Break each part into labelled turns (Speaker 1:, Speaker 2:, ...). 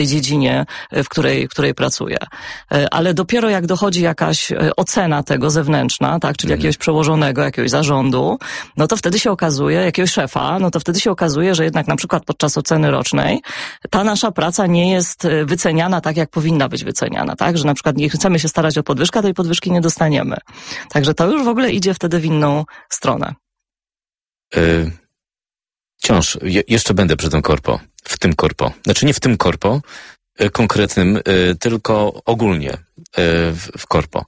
Speaker 1: dziedzinie, w której pracuję. Ale dopiero jak dochodzi jakaś ocena tego zewnętrzna, tak, czyli jakiegoś przełożonego, jakiegoś zarządu, no to wtedy się okazuje, jakiegoś szefa, no to wtedy się okazuje, że jednak na przykład podczas oceny rocznej ta nasza praca nie jest wyceniana tak, jak powinna być wyceniana, tak, że na przykład nie chcemy się starać o podwyżkę, tej podwyżki nie dostaniemy. Także to już w ogóle idzie wtedy w inną stronę.
Speaker 2: Wciąż, jeszcze będę przy tym korpo. W tym korpo. Znaczy nie w tym korpo konkretnym, tylko ogólnie w korpo.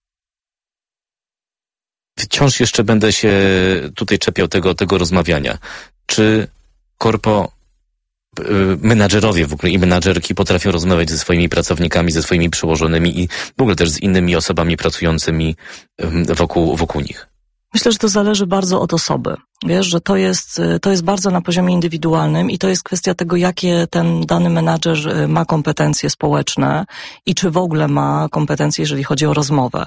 Speaker 2: Wciąż jeszcze będę się tutaj czepiał tego rozmawiania. Czy korpo, menadżerowie w ogóle i menadżerki potrafią rozmawiać ze swoimi pracownikami, ze swoimi przełożonymi i w ogóle też z innymi osobami pracującymi wokół nich?
Speaker 1: Myślę, że to zależy bardzo od osoby. Wiesz, że to jest bardzo na poziomie indywidualnym i to jest kwestia tego, jakie ten dany menadżer ma kompetencje społeczne i czy w ogóle ma kompetencje, jeżeli chodzi o rozmowę.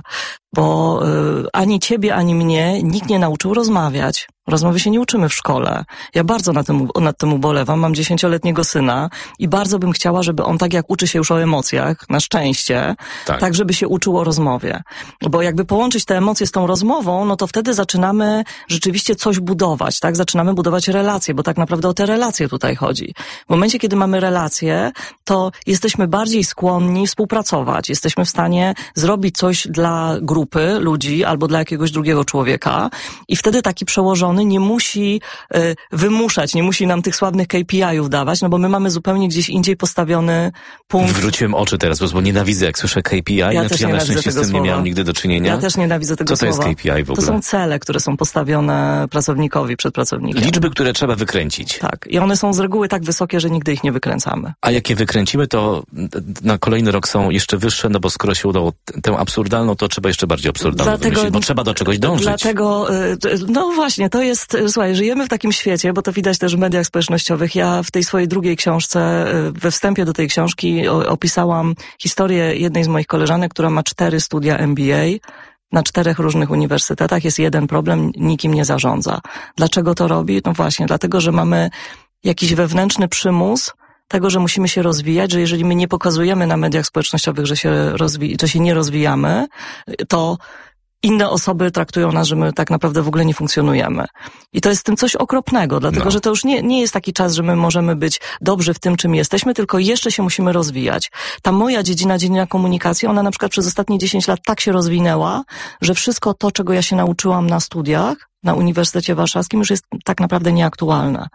Speaker 1: Bo ani ciebie, ani mnie nikt nie nauczył rozmawiać. Rozmowy się nie uczymy w szkole. Ja bardzo nad tym ubolewam. Mam 10-letniego syna i bardzo bym chciała, żeby on tak jak uczy się już o emocjach, na szczęście, tak żeby się uczył o rozmowie. Bo jakby połączyć te emocje z tą rozmową, no to wtedy zaczynamy rzeczywiście coś budować, tak? Zaczynamy budować relacje, bo tak naprawdę o te relacje tutaj chodzi. W momencie, kiedy mamy relacje, to jesteśmy bardziej skłonni współpracować. Jesteśmy w stanie zrobić coś dla grupy ludzi albo dla jakiegoś drugiego człowieka i wtedy taki przełożony nie musi wymuszać, nie musi nam tych sławnych KPI-ów dawać, no bo my mamy zupełnie gdzieś indziej postawiony punkt.
Speaker 2: Wróciłem oczy teraz, bo nienawidzę, jak słyszę KPI. Ja na szczęście z tym nie miałem nigdy do czynienia.
Speaker 1: Ja też nienawidzę tego słowa.
Speaker 2: Co to jest KPI w ogóle?
Speaker 1: To są cele, które są postawione pracownikowi przed pracownikiem.
Speaker 2: Liczby, które trzeba wykręcić.
Speaker 1: Tak. I one są z reguły tak wysokie, że nigdy ich nie wykręcamy.
Speaker 2: A jak je wykręcimy, to na kolejny rok są jeszcze wyższe, no bo skoro się udało tę absurdalną, to trzeba jeszcze bardziej absurdalną wymyślić, bo trzeba do czegoś dążyć.
Speaker 1: Dlatego, no właśnie, to jest, słuchaj, żyjemy w takim świecie, bo to widać też w mediach społecznościowych. Ja w tej swojej drugiej książce, we wstępie do tej książki opisałam historię jednej z moich koleżanek, która ma 4 studia MBA. Na 4 różnych uniwersytetach jest jeden problem, nikim nie zarządza. Dlaczego to robi? No właśnie, dlatego, że mamy jakiś wewnętrzny przymus tego, że musimy się rozwijać, że jeżeli my nie pokazujemy na mediach społecznościowych, że się nie rozwijamy, to inne osoby traktują nas, że my tak naprawdę w ogóle nie funkcjonujemy. I to jest w tym coś okropnego, dlatego że to już nie jest taki czas, że my możemy być dobrzy w tym, czym jesteśmy, tylko jeszcze się musimy rozwijać. Ta moja dziedzina komunikacji, ona na przykład przez ostatnie 10 lat tak się rozwinęła, że wszystko to, czego ja się nauczyłam na studiach, na Uniwersytecie Warszawskim, już jest tak naprawdę nieaktualne.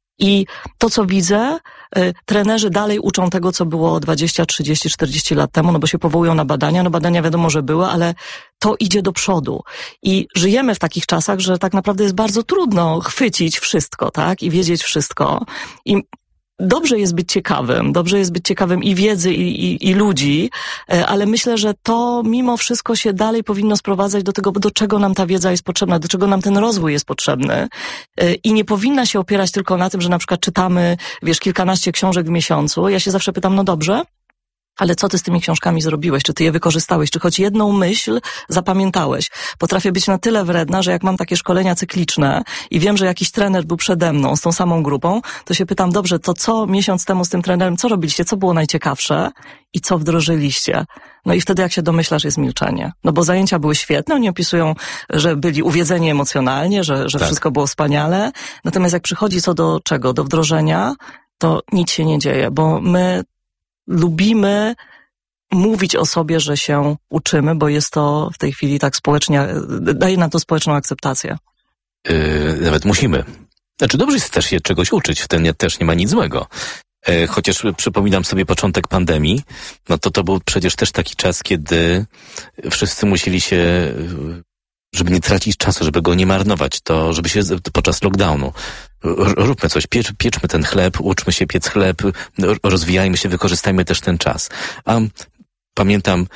Speaker 1: I to, co widzę, trenerzy dalej uczą tego, co było 20, 30, 40 lat temu, no bo się powołują na badania. No badania wiadomo, że były, ale to idzie do przodu. I żyjemy w takich czasach, że tak naprawdę jest bardzo trudno chwycić wszystko, tak? I wiedzieć wszystko. I dobrze jest być ciekawym i wiedzy, i ludzi, ale myślę, że to mimo wszystko się dalej powinno sprowadzać do tego, do czego nam ta wiedza jest potrzebna, do czego nam ten rozwój jest potrzebny. I nie powinna się opierać tylko na tym, że na przykład czytamy, kilkanaście książek w miesiącu. Ja się zawsze pytam, no dobrze, ale co ty z tymi książkami zrobiłeś? Czy ty je wykorzystałeś? Czy choć jedną myśl zapamiętałeś? Potrafię być na tyle wredna, że jak mam takie szkolenia cykliczne i wiem, że jakiś trener był przede mną z tą samą grupą, to się pytam, dobrze, to co miesiąc temu z tym trenerem, co robiliście? Co było najciekawsze? I co wdrożyliście? No i wtedy, jak się domyślasz, jest milczenie. No bo zajęcia były świetne, oni opisują, że byli uwiedzeni emocjonalnie, że tak. Wszystko było wspaniale. Natomiast jak przychodzi co do czego? Do wdrożenia, to nic się nie dzieje, bo my lubimy mówić o sobie, że się uczymy, bo jest to w tej chwili tak społecznie, daje nam to społeczną akceptację.
Speaker 2: Nawet musimy. Znaczy dobrze jest też się czegoś uczyć, w tym też nie ma nic złego. Chociaż przypominam sobie początek pandemii, no to był przecież też taki czas, kiedy wszyscy musieli się, żeby nie tracić czasu, żeby go nie marnować, to żeby się podczas lockdownu róbmy coś, pieczmy ten chleb, uczmy się piec chleb, rozwijajmy się, wykorzystajmy też ten czas. A pamiętam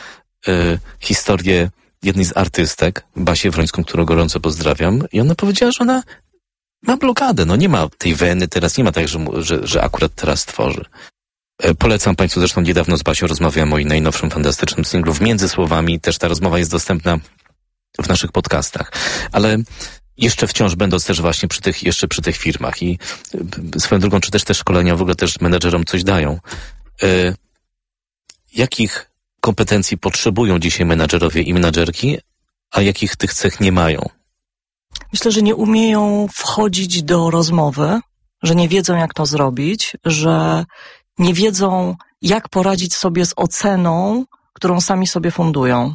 Speaker 2: historię jednej z artystek, Basię Wrońską, którą gorąco pozdrawiam, i ona powiedziała, że ona ma blokadę, no nie ma tej weny, teraz nie ma tak, że akurat teraz tworzy. Polecam Państwu, zresztą niedawno z Basią rozmawiałem o jej najnowszym fantastycznym singlu. Między słowami też ta rozmowa jest dostępna w naszych podcastach. Ale jeszcze wciąż będąc też właśnie przy tych firmach i swoją drugą, czy też te szkolenia w ogóle też menedżerom coś dają. Jakich kompetencji potrzebują dzisiaj menadżerowie i menadżerki, a jakich tych cech nie mają?
Speaker 1: Myślę, że nie umieją wchodzić do rozmowy, że nie wiedzą, jak to zrobić, że nie wiedzą, jak poradzić sobie z oceną, którą sami sobie fundują.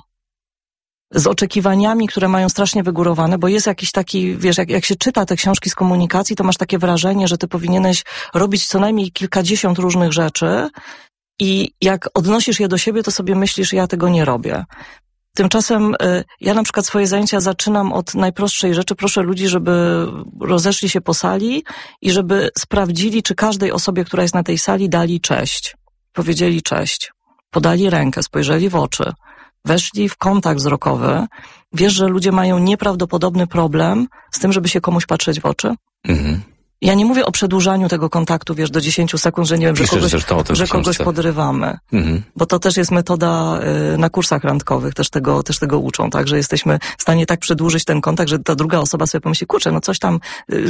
Speaker 1: Z oczekiwaniami, które mają strasznie wygórowane, bo jest jakiś taki, wiesz, jak się czyta te książki z komunikacji, to masz takie wrażenie, że ty powinieneś robić co najmniej kilkadziesiąt różnych rzeczy i jak odnosisz je do siebie, to sobie myślisz, ja tego nie robię. Tymczasem ja na przykład swoje zajęcia zaczynam od najprostszej rzeczy. Proszę ludzi, żeby rozeszli się po sali i żeby sprawdzili, czy każdej osobie, która jest na tej sali, dali cześć. Powiedzieli cześć. Podali rękę, spojrzeli w oczy. Weszli w kontakt wzrokowy. Wiesz, że ludzie mają nieprawdopodobny problem z tym, żeby się komuś patrzeć w oczy? Mhm. Ja nie mówię o przedłużaniu tego kontaktu, wiesz, do 10 sekund, że nie wiem, że kogoś podrywamy. Mhm. Bo to też jest metoda na kursach randkowych, też tego uczą, tak, że jesteśmy w stanie tak przedłużyć ten kontakt, że ta druga osoba sobie pomyśli, kurczę, no coś tam,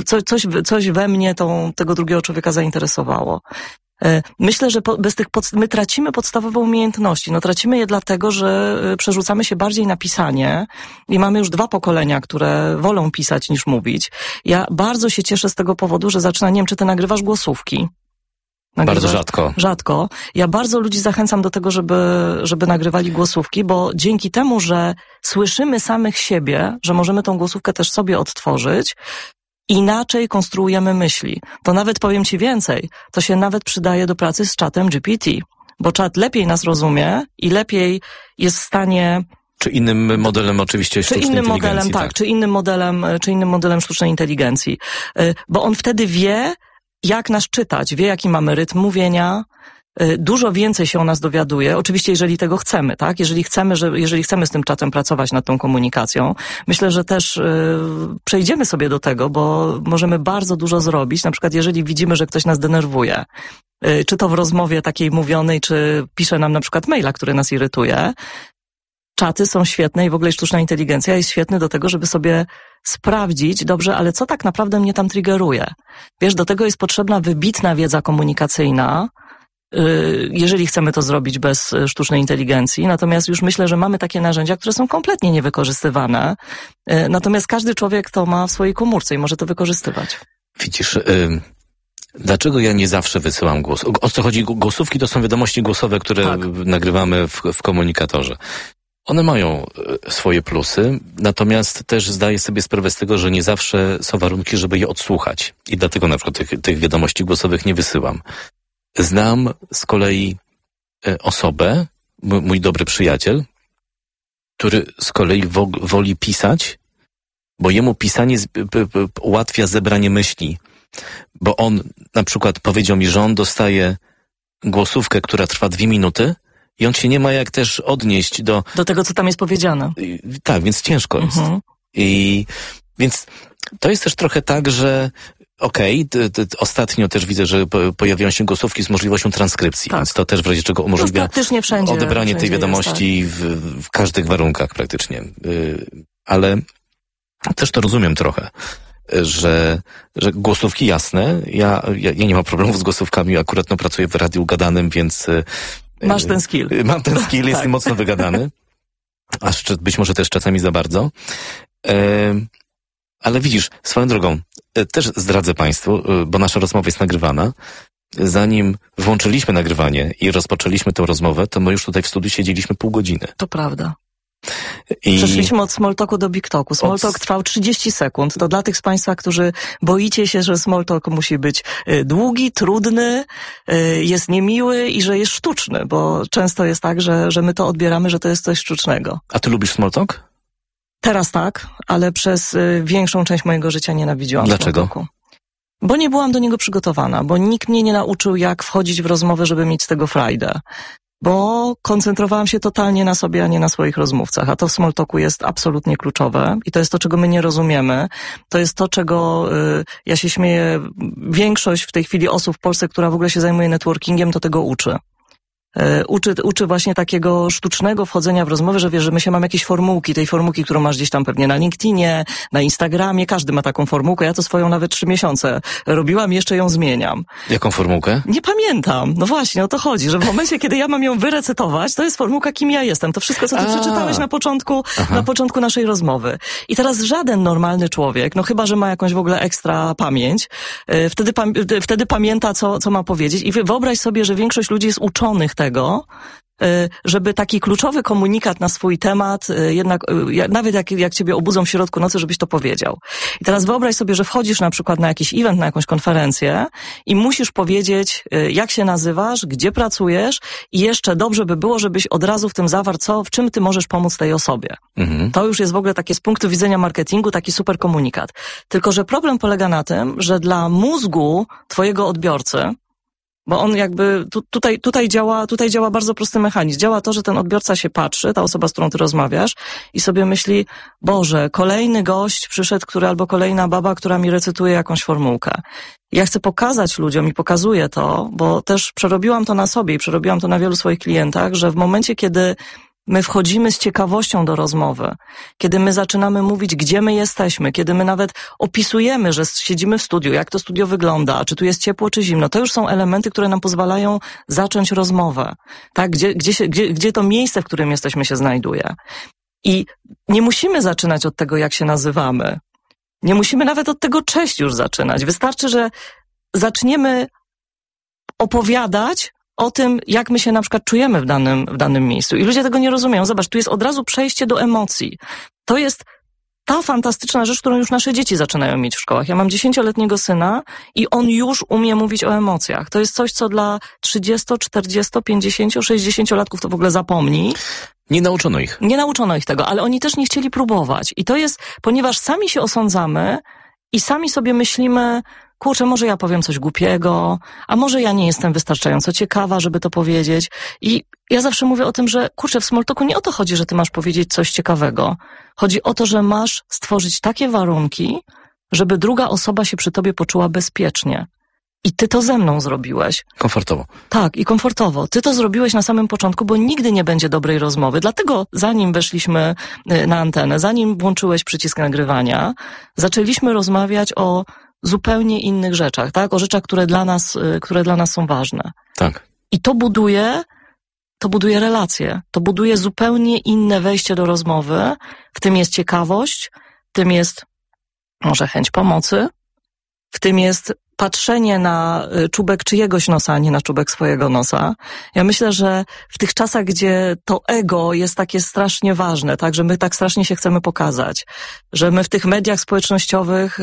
Speaker 1: coś we mnie tego drugiego człowieka zainteresowało. Myślę, że my tracimy podstawowe umiejętności. No tracimy je dlatego, że przerzucamy się bardziej na pisanie i mamy już 2 pokolenia, które wolą pisać niż mówić. Ja bardzo się cieszę z tego powodu, że nie wiem, czy ty nagrywasz głosówki?
Speaker 2: Bardzo rzadko.
Speaker 1: Rzadko. Ja bardzo ludzi zachęcam do tego, żeby nagrywali głosówki, bo dzięki temu, że słyszymy samych siebie, że możemy tą głosówkę też sobie odtworzyć, inaczej konstruujemy myśli. To nawet powiem ci więcej, to się nawet przydaje do pracy z czatem GPT, bo czat lepiej nas rozumie i lepiej jest w stanie...
Speaker 2: Czy innym modelem oczywiście sztucznej inteligencji.
Speaker 1: Czy innym modelem sztucznej inteligencji. Bo on wtedy wie, jak nas czytać, wie, jaki mamy rytm mówienia, dużo więcej się o nas dowiaduje, oczywiście jeżeli tego chcemy, tak? Jeżeli chcemy z tym czatem pracować nad tą komunikacją, myślę, że też przejdziemy sobie do tego, bo możemy bardzo dużo zrobić, na przykład jeżeli widzimy, że ktoś nas denerwuje, czy to w rozmowie takiej mówionej, czy pisze nam na przykład maila, który nas irytuje. Czaty są świetne i w ogóle sztuczna inteligencja jest świetna do tego, żeby sobie sprawdzić, dobrze, ale co tak naprawdę mnie tam triggeruje? Wiesz, do tego jest potrzebna wybitna wiedza komunikacyjna, jeżeli chcemy to zrobić bez sztucznej inteligencji. Natomiast już myślę, że mamy takie narzędzia, które są kompletnie niewykorzystywane. Natomiast każdy człowiek to ma w swojej komórce i może to wykorzystywać.
Speaker 2: Widzisz, dlaczego ja nie zawsze wysyłam głos? O co chodzi? Głosówki to są wiadomości głosowe, które nagrywamy w komunikatorze. One mają swoje plusy, natomiast też zdaję sobie sprawę z tego, że nie zawsze są warunki, żeby je odsłuchać. I dlatego na przykład tych wiadomości głosowych nie wysyłam. Znam z kolei osobę, mój dobry przyjaciel, który z kolei woli pisać, bo jemu pisanie ułatwia zebranie myśli. Bo on na przykład powiedział mi, że on dostaje głosówkę, która trwa 2 minuty i on się nie ma jak też odnieść do
Speaker 1: tego, co tam jest powiedziane.
Speaker 2: Tak, więc ciężko jest. I więc to jest też trochę tak, że ostatnio też widzę, że pojawiają się głosówki z możliwością transkrypcji, więc to też w razie czego umożliwia odebranie tej wiadomości w każdych warunkach praktycznie. Ale też to rozumiem trochę, że głosówki jasne, ja nie mam problemów z głosówkami, akurat pracuję w radiu gadanym, więc...
Speaker 1: Masz ten skill.
Speaker 2: Mam ten skill, jestem mocno wygadany, aż być może też czasami za bardzo. Ale widzisz, swoją drogą, też zdradzę Państwu, bo nasza rozmowa jest nagrywana. Zanim włączyliśmy nagrywanie i rozpoczęliśmy tę rozmowę, to my już tutaj w studiu siedzieliśmy pół godziny.
Speaker 1: To prawda. Przeszliśmy od small talku do big talku. Small talk trwał 30 sekund. To dla tych z Państwa, którzy boicie się, że small talk musi być długi, trudny, jest niemiły i że jest sztuczny, bo często jest tak, że my to odbieramy, że to jest coś sztucznego.
Speaker 2: A ty lubisz small talk?
Speaker 1: Teraz tak, ale przez większą część mojego życia nienawidziłam
Speaker 2: Dlaczego?
Speaker 1: small talku. Bo nie byłam do niego przygotowana, bo nikt mnie nie nauczył, jak wchodzić w rozmowę, żeby mieć z tego frajdę. Bo koncentrowałam się totalnie na sobie, a nie na swoich rozmówcach. A to w small talku jest absolutnie kluczowe i to jest to, czego my nie rozumiemy. To jest to, czego ja się śmieję, większość w tej chwili osób w Polsce, która w ogóle się zajmuje networkingiem, to tego uczy. Uczy właśnie takiego sztucznego wchodzenia w rozmowę, że wiesz, że my się mamy jakieś formułki, tej formułki, którą masz gdzieś tam pewnie na LinkedInie, na Instagramie, każdy ma taką formułkę, ja to swoją nawet 3 miesiące robiłam i jeszcze ją zmieniam.
Speaker 2: Jaką formułkę?
Speaker 1: Nie pamiętam. No właśnie, o to chodzi, że w momencie, kiedy ja mam ją wyrecytować, to jest formułka, kim ja jestem. To wszystko, co ty przeczytałeś na początku naszej rozmowy. I teraz żaden normalny człowiek, no chyba, że ma jakąś w ogóle ekstra pamięć, wtedy pamięta, co ma powiedzieć. I wyobraź sobie, że większość ludzi jest uczonych tego, żeby taki kluczowy komunikat na swój temat, jednak nawet jak ciebie obudzą w środku nocy, żebyś to powiedział. I teraz wyobraź sobie, że wchodzisz na przykład na jakiś event, na jakąś konferencję i musisz powiedzieć, jak się nazywasz, gdzie pracujesz i jeszcze dobrze by było, żebyś od razu w tym zawarł, w czym ty możesz pomóc tej osobie. Mhm. To już jest w ogóle takie z punktu widzenia marketingu taki super komunikat. Tylko że problem polega na tym, że dla mózgu twojego odbiorcy, bo on jakby tutaj działa bardzo prosty mechanizm. Działa to, że ten odbiorca się patrzy, ta osoba, z którą ty rozmawiasz i sobie myśli, Boże, kolejny gość przyszedł, albo kolejna baba, która mi recytuje jakąś formułkę. Ja chcę pokazać ludziom i pokazuję to, bo też przerobiłam to na sobie i przerobiłam to na wielu swoich klientach, że w momencie, kiedy my wchodzimy z ciekawością do rozmowy, kiedy my zaczynamy mówić, gdzie my jesteśmy, kiedy my nawet opisujemy, że siedzimy w studiu, jak to studio wygląda, czy tu jest ciepło, czy zimno, to już są elementy, które nam pozwalają zacząć rozmowę. Tak, gdzie to miejsce, w którym jesteśmy, się znajduje. I nie musimy zaczynać od tego, jak się nazywamy. Nie musimy nawet od tego cześć już zaczynać. Wystarczy, że zaczniemy opowiadać o tym, jak my się na przykład czujemy w danym miejscu. I ludzie tego nie rozumieją. Zobacz, tu jest od razu przejście do emocji. To jest ta fantastyczna rzecz, którą już nasze dzieci zaczynają mieć w szkołach. Ja mam 10-letniego syna i on już umie mówić o emocjach. To jest coś, co dla 30, 40, 50, 60-latków to w ogóle zapomni.
Speaker 2: Nie nauczono ich.
Speaker 1: Nie nauczono ich tego, ale oni też nie chcieli próbować. I to jest, ponieważ sami się osądzamy i sami sobie myślimy, kurczę, może ja powiem coś głupiego, a może ja nie jestem wystarczająco ciekawa, żeby to powiedzieć. I ja zawsze mówię o tym, że kurczę, w small talku nie o to chodzi, że ty masz powiedzieć coś ciekawego. Chodzi o to, że masz stworzyć takie warunki, żeby druga osoba się przy tobie poczuła bezpiecznie. I ty to ze mną zrobiłeś.
Speaker 2: Komfortowo.
Speaker 1: Tak, i komfortowo. Ty to zrobiłeś na samym początku, bo nigdy nie będzie dobrej rozmowy. Dlatego zanim weszliśmy na antenę, zanim włączyłeś przycisk nagrywania, zaczęliśmy rozmawiać o zupełnie innych rzeczach, tak? O rzeczach, które dla nas są ważne.
Speaker 2: Tak.
Speaker 1: I to buduje relacje. To buduje zupełnie inne wejście do rozmowy. W tym jest ciekawość, w tym jest może chęć pomocy, w tym jest patrzenie na czubek czyjegoś nosa, a nie na czubek swojego nosa. Ja myślę, że w tych czasach, gdzie to ego jest takie strasznie ważne, tak, że my tak strasznie się chcemy pokazać, że my w tych mediach społecznościowych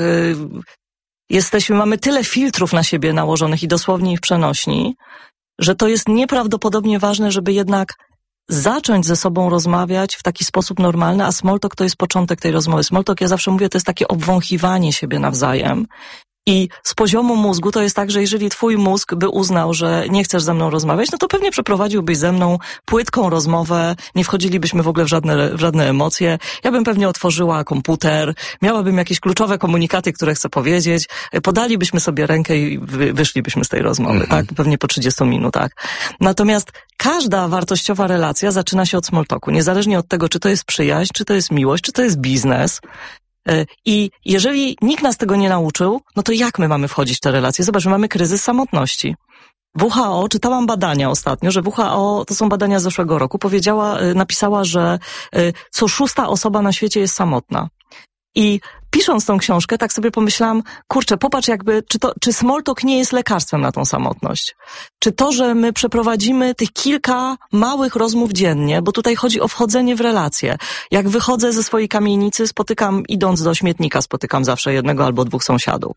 Speaker 1: mamy tyle filtrów na siebie nałożonych i dosłownie i w przenośni, że to jest nieprawdopodobnie ważne, żeby jednak zacząć ze sobą rozmawiać w taki sposób normalny, a small talk to jest początek tej rozmowy. Small talk, ja zawsze mówię, to jest takie obwąchiwanie siebie nawzajem. I z poziomu mózgu to jest tak, że jeżeli twój mózg by uznał, że nie chcesz ze mną rozmawiać, no to pewnie przeprowadziłbyś ze mną płytką rozmowę, nie wchodzilibyśmy w ogóle w żadne emocje. Ja bym pewnie otworzyła komputer, miałabym jakieś kluczowe komunikaty, które chcę powiedzieć, podalibyśmy sobie rękę i wyszlibyśmy z tej rozmowy, tak? Pewnie po 30 minutach. Natomiast każda wartościowa relacja zaczyna się od small talku, niezależnie od tego, czy to jest przyjaźń, czy to jest miłość, czy to jest biznes. I jeżeli nikt nas tego nie nauczył, no to jak my mamy wchodzić w te relacje? Zobacz, my mamy kryzys samotności. WHO, czytałam badania ostatnio, że WHO, to są badania z zeszłego roku, napisała, że co 6. osoba na świecie jest samotna. I pisząc tą książkę, tak sobie pomyślałam, kurczę, popatrz czy small talk nie jest lekarstwem na tą samotność? Czy to, że my przeprowadzimy tych kilka małych rozmów dziennie, bo tutaj chodzi o wchodzenie w relacje. Jak wychodzę ze swojej kamienicy, idąc do śmietnika, spotykam zawsze 1 albo 2 sąsiadów.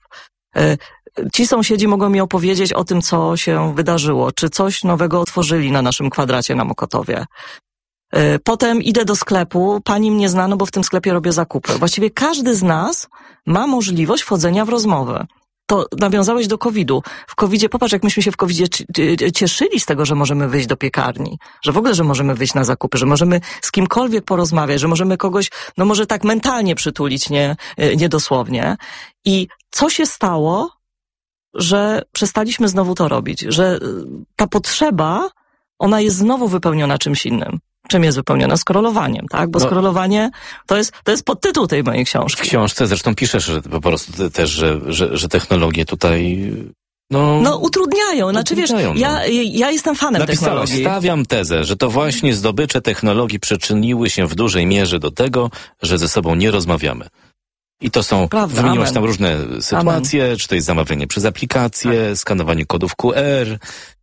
Speaker 1: Ci sąsiedzi mogą mi opowiedzieć o tym, co się wydarzyło, czy coś nowego otworzyli na naszym kwadracie na Mokotowie. Potem idę do sklepu, pani mnie zna, no bo w tym sklepie robię zakupy. Właściwie każdy z nas ma możliwość wchodzenia w rozmowę. To nawiązałeś do COVID-u. W COVID-zie, popatrz, jak myśmy się w COVID-zie cieszyli z tego, że możemy wyjść do piekarni, że w ogóle, że możemy wyjść na zakupy, że możemy z kimkolwiek porozmawiać, że możemy kogoś, no może tak mentalnie przytulić, nie dosłownie. I co się stało, że przestaliśmy znowu to robić, że ta potrzeba ona jest znowu wypełniona czymś innym. Czym jest wypełniona? Scrollowaniem, tak? Bo scrollowanie to jest podtytuł tej mojej książki.
Speaker 2: W książce zresztą piszesz, że po prostu też, że technologie tutaj
Speaker 1: utrudniają. Znaczy wiesz, ja jestem fanem technologii.
Speaker 2: Stawiam tezę, że to właśnie zdobycze technologii przyczyniły się w dużej mierze do tego, że ze sobą nie rozmawiamy. I to są, wymieniłaś tam różne sytuacje, czy to jest zamawianie przez aplikację, skanowanie kodów QR.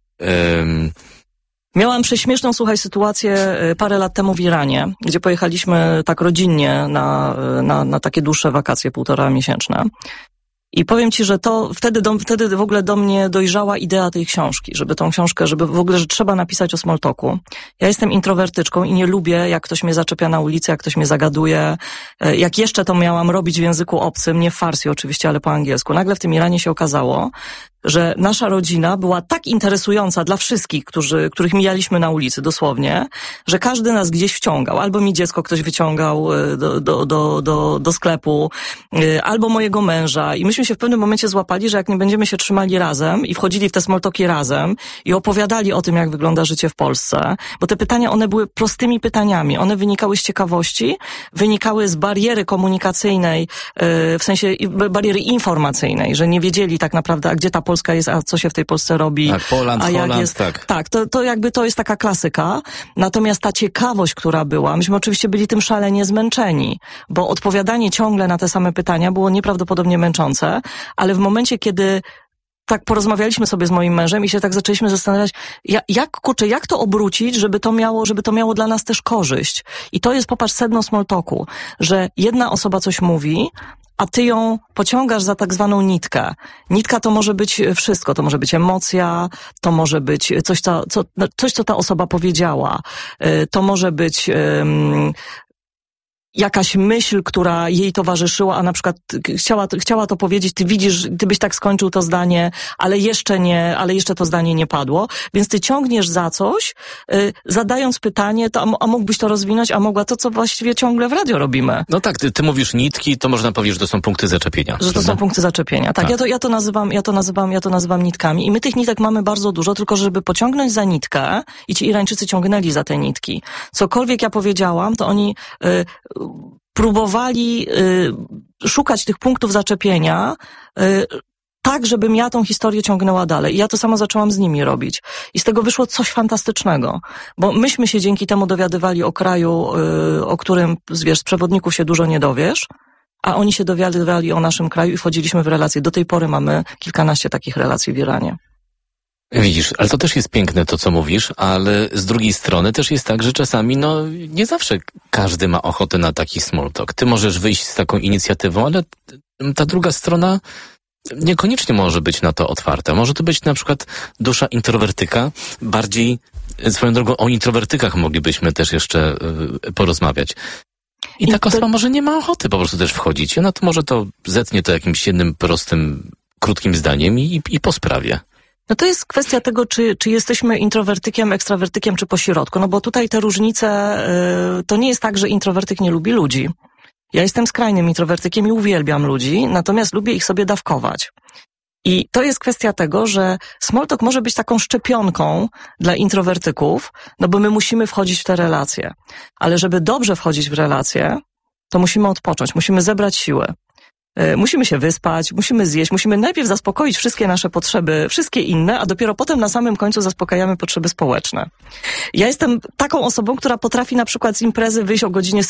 Speaker 1: Miałam prześmieszną, sytuację parę lat temu w Iranie, gdzie pojechaliśmy tak rodzinnie na takie dłuższe wakacje, 1,5-miesięczne. I powiem ci, że to wtedy w ogóle do mnie dojrzała idea tej książki, żeby tą książkę, że trzeba napisać o small talku. Ja jestem introwertyczką i nie lubię, jak ktoś mnie zaczepia na ulicy, jak ktoś mnie zagaduje. Jak jeszcze to miałam robić w języku obcym, nie w farsi oczywiście, ale po angielsku. Nagle w tym Iranie się okazało, że nasza rodzina była tak interesująca dla wszystkich, których mijaliśmy na ulicy dosłownie, że każdy nas gdzieś wciągał. Albo mi dziecko ktoś wyciągał do sklepu, albo mojego męża. I myśmy się w pewnym momencie złapali, że jak nie będziemy się trzymali razem i wchodzili w te small talki razem i opowiadali o tym, jak wygląda życie w Polsce, bo te pytania, one były prostymi pytaniami. One wynikały z ciekawości, wynikały z bariery komunikacyjnej, w sensie bariery informacyjnej, że nie wiedzieli tak naprawdę, a gdzie ta Polska jest, a co się w tej Polsce robi.
Speaker 2: Tak, Poland,
Speaker 1: a jak
Speaker 2: Holland,
Speaker 1: jest,
Speaker 2: tak.
Speaker 1: Tak, to jest taka klasyka. Natomiast ta ciekawość, która była, myśmy oczywiście byli tym szalenie zmęczeni, bo odpowiadanie ciągle na te same pytania było nieprawdopodobnie męczące, ale w momencie, kiedy tak porozmawialiśmy sobie z moim mężem i się tak zaczęliśmy zastanawiać, jak to obrócić, żeby to miało dla nas też korzyść. I to jest, popatrz, sedno small talku, że jedna osoba coś mówi, a ty ją pociągasz za tak zwaną nitkę. Nitka to może być wszystko. To może być emocja, to może być coś, co ta osoba powiedziała. To może być jakaś myśl, która jej towarzyszyła, a na przykład chciała to powiedzieć, ty widzisz, ty byś tak skończył to zdanie, ale jeszcze to zdanie nie padło, więc ty ciągniesz za coś, zadając pytanie, a mógłbyś to rozwinąć, a mogła to, co właściwie ciągle w radio robimy.
Speaker 2: No tak, ty mówisz nitki, to można powiedzieć, że to są punkty zaczepienia.
Speaker 1: Że to są punkty zaczepienia, tak. Ja to nazywam nitkami i my tych nitek mamy bardzo dużo, tylko żeby pociągnąć za nitkę i ci Irańczycy ciągnęli za te nitki. Cokolwiek ja powiedziałam, to oni próbowali szukać tych punktów zaczepienia tak, żebym ja tą historię ciągnęła dalej. I ja to samo zaczęłam z nimi robić. I z tego wyszło coś fantastycznego. Bo myśmy się dzięki temu dowiadywali o kraju, o którym, wiesz, z przewodników się dużo nie dowiesz, a oni się dowiadywali o naszym kraju i wchodziliśmy w relacje. Do tej pory mamy kilkanaście takich relacji w Iranie.
Speaker 2: Widzisz, ale to też jest piękne to, co mówisz, ale z drugiej strony też jest tak, że czasami, nie zawsze każdy ma ochotę na taki small talk. Ty możesz wyjść z taką inicjatywą, ale ta druga strona niekoniecznie może być na to otwarta. Może to być na przykład dusza introwertyka, bardziej, swoją drogą, o introwertykach moglibyśmy też jeszcze porozmawiać. I taka osoba może nie ma ochoty po prostu też wchodzić. Ona to może to zetnie to jakimś jednym, prostym, krótkim zdaniem i po sprawie.
Speaker 1: No to jest kwestia tego, czy jesteśmy introwertykiem, ekstrawertykiem, czy pośrodku. No bo tutaj te różnice, to nie jest tak, że introwertyk nie lubi ludzi. Ja jestem skrajnym introwertykiem i uwielbiam ludzi, natomiast lubię ich sobie dawkować. I to jest kwestia tego, że small talk może być taką szczepionką dla introwertyków, no bo my musimy wchodzić w te relacje. Ale żeby dobrze wchodzić w relacje, to musimy odpocząć, musimy zebrać siłę. Musimy się wyspać, musimy zjeść, musimy najpierw zaspokoić wszystkie nasze potrzeby, wszystkie inne, a dopiero potem na samym końcu zaspokajamy potrzeby społeczne. Ja jestem taką osobą, która potrafi na przykład z imprezy wyjść o godzinie,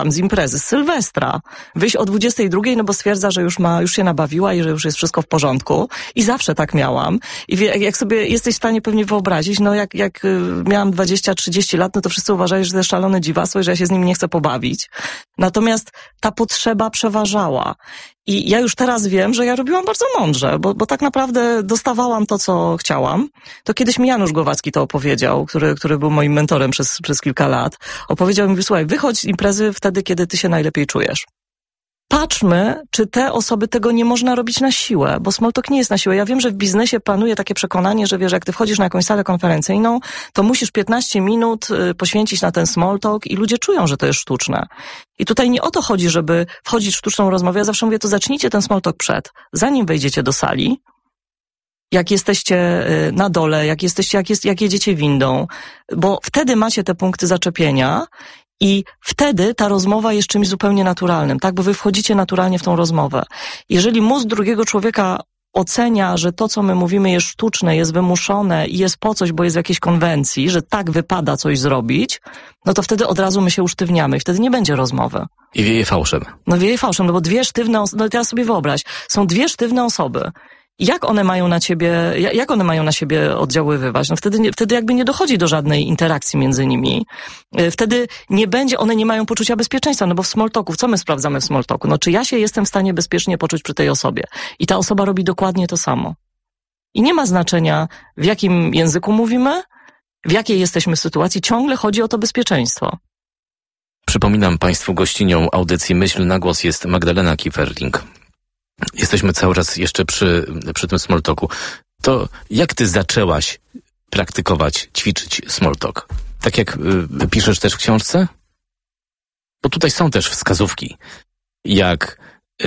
Speaker 1: z Sylwestra, wyjść o 22, no bo stwierdza, że już się nabawiła i że już jest wszystko w porządku. I zawsze tak miałam. I jak sobie jesteś w stanie pewnie wyobrazić, jak miałam 20-30 lat, no to wszyscy uważali, że to jest szalone dziwactwo i że ja się z nimi nie chcę pobawić. Natomiast ta potrzeba przeważała. I ja już teraz wiem, że ja robiłam bardzo mądrze, bo tak naprawdę dostawałam to, co chciałam. To kiedyś mi Janusz Głowacki to opowiedział, który był moim mentorem przez kilka lat. Opowiedział mi, słuchaj, wychodź z imprezy wtedy, kiedy ty się najlepiej czujesz. Patrzmy, czy te osoby, tego nie można robić na siłę, bo small talk nie jest na siłę. Ja wiem, że w biznesie panuje takie przekonanie, że wiesz, jak ty wchodzisz na jakąś salę konferencyjną, to musisz 15 minut poświęcić na ten small talk i ludzie czują, że to jest sztuczne. I tutaj nie o to chodzi, żeby wchodzić w sztuczną rozmowę. Ja zawsze mówię, to zacznijcie ten small talk zanim wejdziecie do sali, jak jesteście na dole, jak jedziecie windą, bo wtedy macie te punkty zaczepienia i wtedy ta rozmowa jest czymś zupełnie naturalnym, tak? Bo wy wchodzicie naturalnie w tą rozmowę. Jeżeli mózg drugiego człowieka ocenia, że to, co my mówimy, jest sztuczne, jest wymuszone i jest po coś, bo jest w jakiejś konwencji, że tak wypada coś zrobić, no to wtedy od razu my się usztywniamy i wtedy nie będzie rozmowy.
Speaker 2: I wieje fałszem.
Speaker 1: No wieje fałszem, no bo dwie sztywne osoby, no teraz sobie wyobraź, są dwie sztywne osoby. Jak one mają na siebie oddziaływać? No wtedy jakby nie dochodzi do żadnej interakcji między nimi. Wtedy one nie mają poczucia bezpieczeństwa, no bo w small talku, co my sprawdzamy w small talku? No czy ja się jestem w stanie bezpiecznie poczuć przy tej osobie? I ta osoba robi dokładnie to samo. I nie ma znaczenia, w jakim języku mówimy, w jakiej jesteśmy sytuacji, ciągle chodzi o to bezpieczeństwo.
Speaker 2: Przypominam Państwu, gościnią audycji Myśl na głos jest Magdalena Kieferling. Jesteśmy cały czas jeszcze przy tym small talku. To jak ty zaczęłaś praktykować, ćwiczyć small talk? Tak jak piszesz też w książce? Bo tutaj są też wskazówki, jak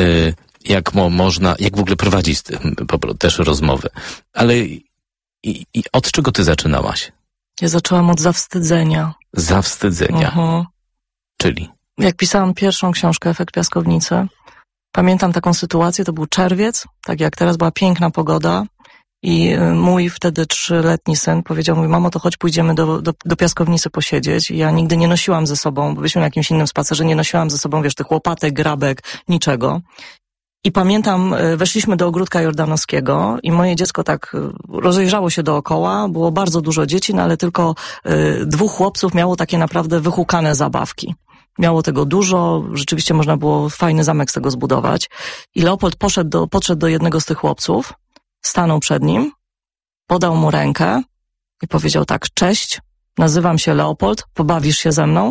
Speaker 2: w ogóle prowadzić też rozmowy. Ale i od czego ty zaczynałaś?
Speaker 1: Ja zaczęłam od zawstydzenia.
Speaker 2: Zawstydzenia? Czyli?
Speaker 1: Jak pisałam pierwszą książkę Efekt piaskownicy, pamiętam taką sytuację, to był czerwiec, tak jak teraz, była piękna pogoda i mój wtedy 3-letni syn powiedział mi: mamo, to chodź pójdziemy do piaskownicy posiedzieć. I ja nigdy nie nosiłam ze sobą, bo byliśmy na jakimś innym spacerze, nie nosiłam ze sobą, tych łopatek, grabek, niczego. I pamiętam, weszliśmy do ogródka jordanowskiego i moje dziecko tak rozejrzało się dookoła, było bardzo dużo dzieci, no ale tylko 2 chłopców miało takie naprawdę wyhukane zabawki. Miało tego dużo, rzeczywiście można było fajny zamek z tego zbudować. I Leopold podszedł do jednego z tych chłopców, stanął przed nim, podał mu rękę i powiedział tak: cześć, nazywam się Leopold, pobawisz się ze mną?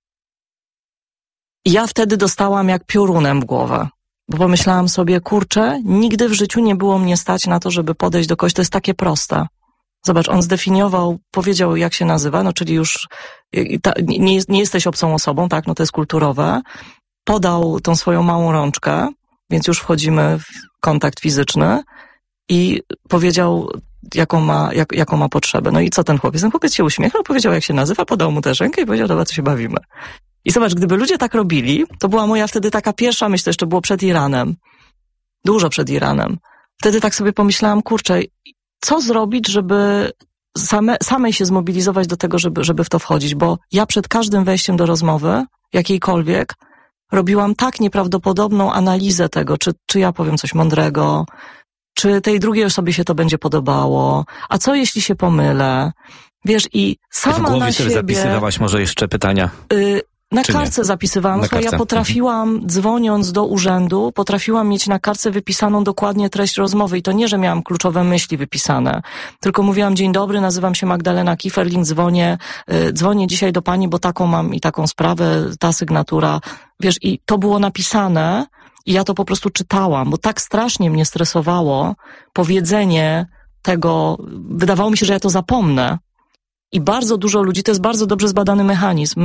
Speaker 1: I ja wtedy dostałam jak piorunem w głowę, bo pomyślałam sobie: kurczę, nigdy w życiu nie było mnie stać na to, żeby podejść do kogoś, to jest takie proste. Zobacz, on zdefiniował, powiedział, jak się nazywa, no czyli już nie jesteś obcą osobą, tak, no to jest kulturowe. Podał tą swoją małą rączkę, więc już wchodzimy w kontakt fizyczny i powiedział, jaką ma potrzebę. No i co ten chłopiec? Ten chłopiec się uśmiechnął, powiedział, jak się nazywa, podał mu też rękę i powiedział: dobra, co się bawimy. I zobacz, gdyby ludzie tak robili, to była moja wtedy taka pierwsza myśl, to jeszcze było przed Iranem. Dużo przed Iranem. Wtedy tak sobie pomyślałam: kurczę, co zrobić, żeby samej się zmobilizować do tego, żeby w to wchodzić, bo ja przed każdym wejściem do rozmowy, jakiejkolwiek, robiłam tak nieprawdopodobną analizę tego, czy ja powiem coś mądrego, czy tej drugiej osobie się to będzie podobało, a co jeśli się pomylę, wiesz, i sama na siebie... W
Speaker 2: głowie sobie zapisywałaś może jeszcze pytania?
Speaker 1: Na kartce zapisywałam. Ja potrafiłam, dzwoniąc do urzędu, potrafiłam mieć na kartce wypisaną dokładnie treść rozmowy i to nie, że miałam kluczowe myśli wypisane, tylko mówiłam: dzień dobry, nazywam się Magdalena Kieferling, dzwonię dzisiaj do pani, bo taką mam i taką sprawę, ta sygnatura, wiesz, i to było napisane i ja to po prostu czytałam, bo tak strasznie mnie stresowało powiedzenie tego, wydawało mi się, że ja to zapomnę. I bardzo dużo ludzi, to jest bardzo dobrze zbadany mechanizm,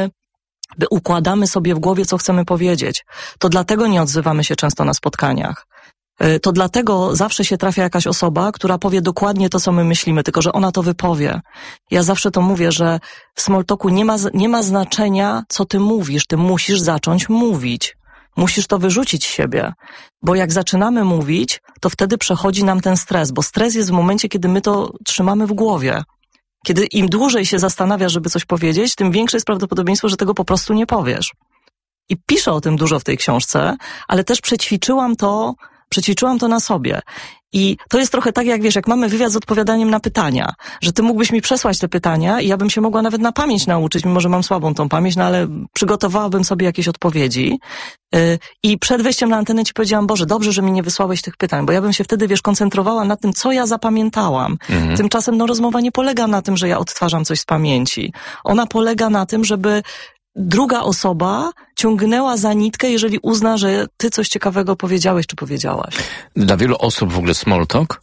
Speaker 1: układamy sobie w głowie, co chcemy powiedzieć. To dlatego nie odzywamy się często na spotkaniach. To dlatego zawsze się trafia jakaś osoba, która powie dokładnie to, co my myślimy, tylko że ona to wypowie. Ja zawsze to mówię, że w small talku nie ma znaczenia, co ty mówisz. Ty musisz zacząć mówić. Musisz to wyrzucić z siebie. Bo jak zaczynamy mówić, to wtedy przechodzi nam ten stres, bo stres jest w momencie, kiedy my to trzymamy w głowie. Kiedy im dłużej się zastanawiasz, żeby coś powiedzieć, tym większe jest prawdopodobieństwo, że tego po prostu nie powiesz. I piszę o tym dużo w tej książce, ale też przećwiczyłam to na sobie. I to jest trochę tak, jak wiesz, jak mamy wywiad z odpowiadaniem na pytania, że ty mógłbyś mi przesłać te pytania i ja bym się mogła nawet na pamięć nauczyć, mimo że mam słabą tą pamięć, no ale przygotowałabym sobie jakieś odpowiedzi. I przed wejściem na antenę ci powiedziałam: Boże, dobrze, że mi nie wysłałeś tych pytań, bo ja bym się wtedy, wiesz, koncentrowała na tym, co ja zapamiętałam. Tymczasem rozmowa nie polega na tym, że ja odtwarzam coś z pamięci. Ona polega na tym, żeby druga osoba ciągnęła za nitkę, jeżeli uzna, że ty coś ciekawego powiedziałeś czy powiedziałaś.
Speaker 2: Dla wielu osób w ogóle small talk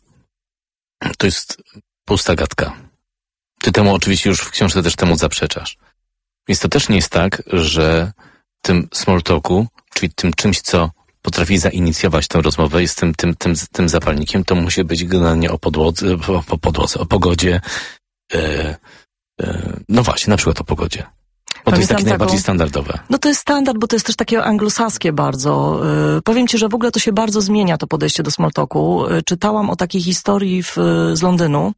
Speaker 2: to jest pusta gadka. Ty temu oczywiście już w książce też temu zaprzeczasz. Więc to też nie jest tak, że tym small talku, czyli tym czymś, co potrafi zainicjować tę rozmowę i z tym zapalnikiem, to musi być generalnie o pogodzie. No właśnie, na przykład o pogodzie. Bo to jest takie najbardziej standardowe.
Speaker 1: No to jest standard, bo to jest też takie anglosaskie bardzo. Powiem ci, że w ogóle to się bardzo zmienia, to podejście do small talku. Czytałam o takiej historii z Londynu,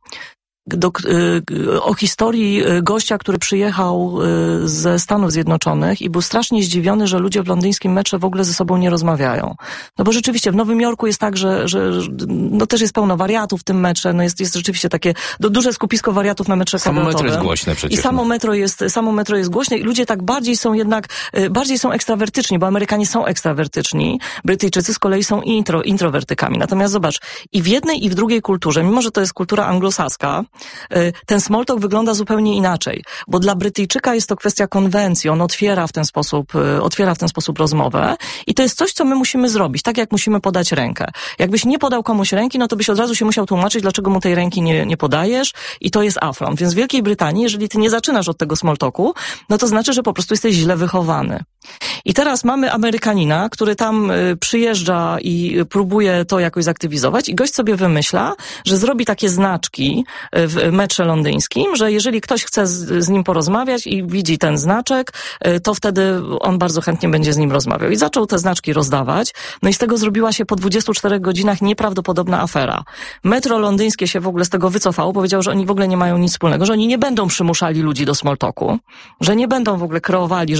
Speaker 1: o historii gościa, który przyjechał ze Stanów Zjednoczonych i był strasznie zdziwiony, że ludzie w londyńskim metrze w ogóle ze sobą nie rozmawiają. No bo rzeczywiście w Nowym Jorku jest tak, że no też jest pełno wariatów w tym metrze, no jest rzeczywiście takie duże skupisko wariatów na metrze kwadratowym.
Speaker 2: Samo metro jest głośne przecież.
Speaker 1: I samo metro jest głośne i ludzie tak bardziej są ekstrawertyczni, bo Amerykanie są ekstrawertyczni, Brytyjczycy z kolei są introwertykami. Natomiast zobacz, i w jednej i w drugiej kulturze, mimo że to jest kultura anglosaska, ten small talk wygląda zupełnie inaczej, bo dla Brytyjczyka jest to kwestia konwencji, on otwiera w ten sposób rozmowę i to jest coś, co my musimy zrobić, tak jak musimy podać rękę. Jakbyś nie podał komuś ręki, no to byś od razu się musiał tłumaczyć, dlaczego mu tej ręki nie podajesz i to jest afront. Więc w Wielkiej Brytanii, jeżeli ty nie zaczynasz od tego small talku, no to znaczy, że po prostu jesteś źle wychowany. I teraz mamy Amerykanina, który tam przyjeżdża i próbuje to jakoś zaktywizować i gość sobie wymyśla, że zrobi takie znaczki w metrze londyńskim, że jeżeli ktoś chce z nim porozmawiać i widzi ten znaczek, to wtedy on bardzo chętnie będzie z nim rozmawiał. I zaczął te znaczki rozdawać. No i z tego zrobiła się po 24 godzinach nieprawdopodobna afera. Metro londyńskie się w ogóle z tego wycofało, powiedziało, że oni w ogóle nie mają nic wspólnego, że oni nie będą przymuszali ludzi do small talku, że nie będą w ogóle kreowali,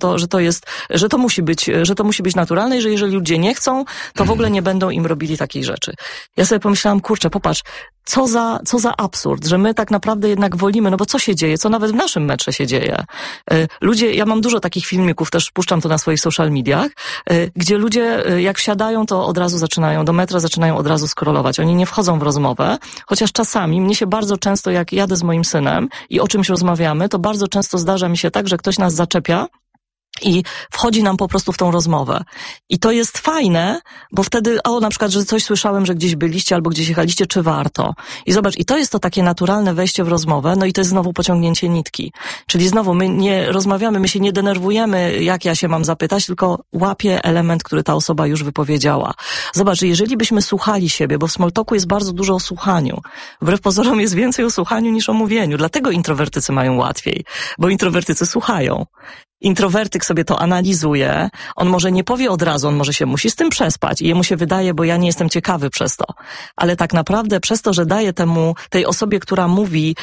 Speaker 1: że to musi być naturalne i że jeżeli ludzie nie chcą, to w ogóle nie będą im robili takiej rzeczy. Ja sobie pomyślałam, kurczę, popatrz, co za absurd, że my tak naprawdę jednak wolimy, no bo co się dzieje, co nawet w naszym metrze się dzieje. Ludzie, ja mam dużo takich filmików, też puszczam to na swoich social mediach, gdzie ludzie jak wsiadają, to od razu do metra zaczynają od razu scrollować. Oni nie wchodzą w rozmowę, chociaż czasami, mnie się bardzo często, jak jadę z moim synem i o czymś rozmawiamy, to bardzo często zdarza mi się tak, że ktoś nas zaczepia i wchodzi nam po prostu w tą rozmowę. I to jest fajne, bo wtedy, na przykład, że coś słyszałem, że gdzieś byliście albo gdzieś jechaliście, czy warto. I zobacz, i to jest to takie naturalne wejście w rozmowę, no i to jest znowu pociągnięcie nitki. Czyli znowu my nie rozmawiamy, my się nie denerwujemy, jak ja się mam zapytać, tylko łapię element, który ta osoba już wypowiedziała. Zobacz, jeżeli byśmy słuchali siebie, bo w small talku jest bardzo dużo o słuchaniu. Wbrew pozorom jest więcej o słuchaniu niż o mówieniu. Dlatego introwertycy mają łatwiej, bo introwertycy słuchają. Introwertyk sobie to analizuje, on może nie powie od razu, on może się musi z tym przespać i jemu się wydaje, bo ja nie jestem ciekawy przez to. Ale tak naprawdę przez to, że daje tej osobie, która mówi,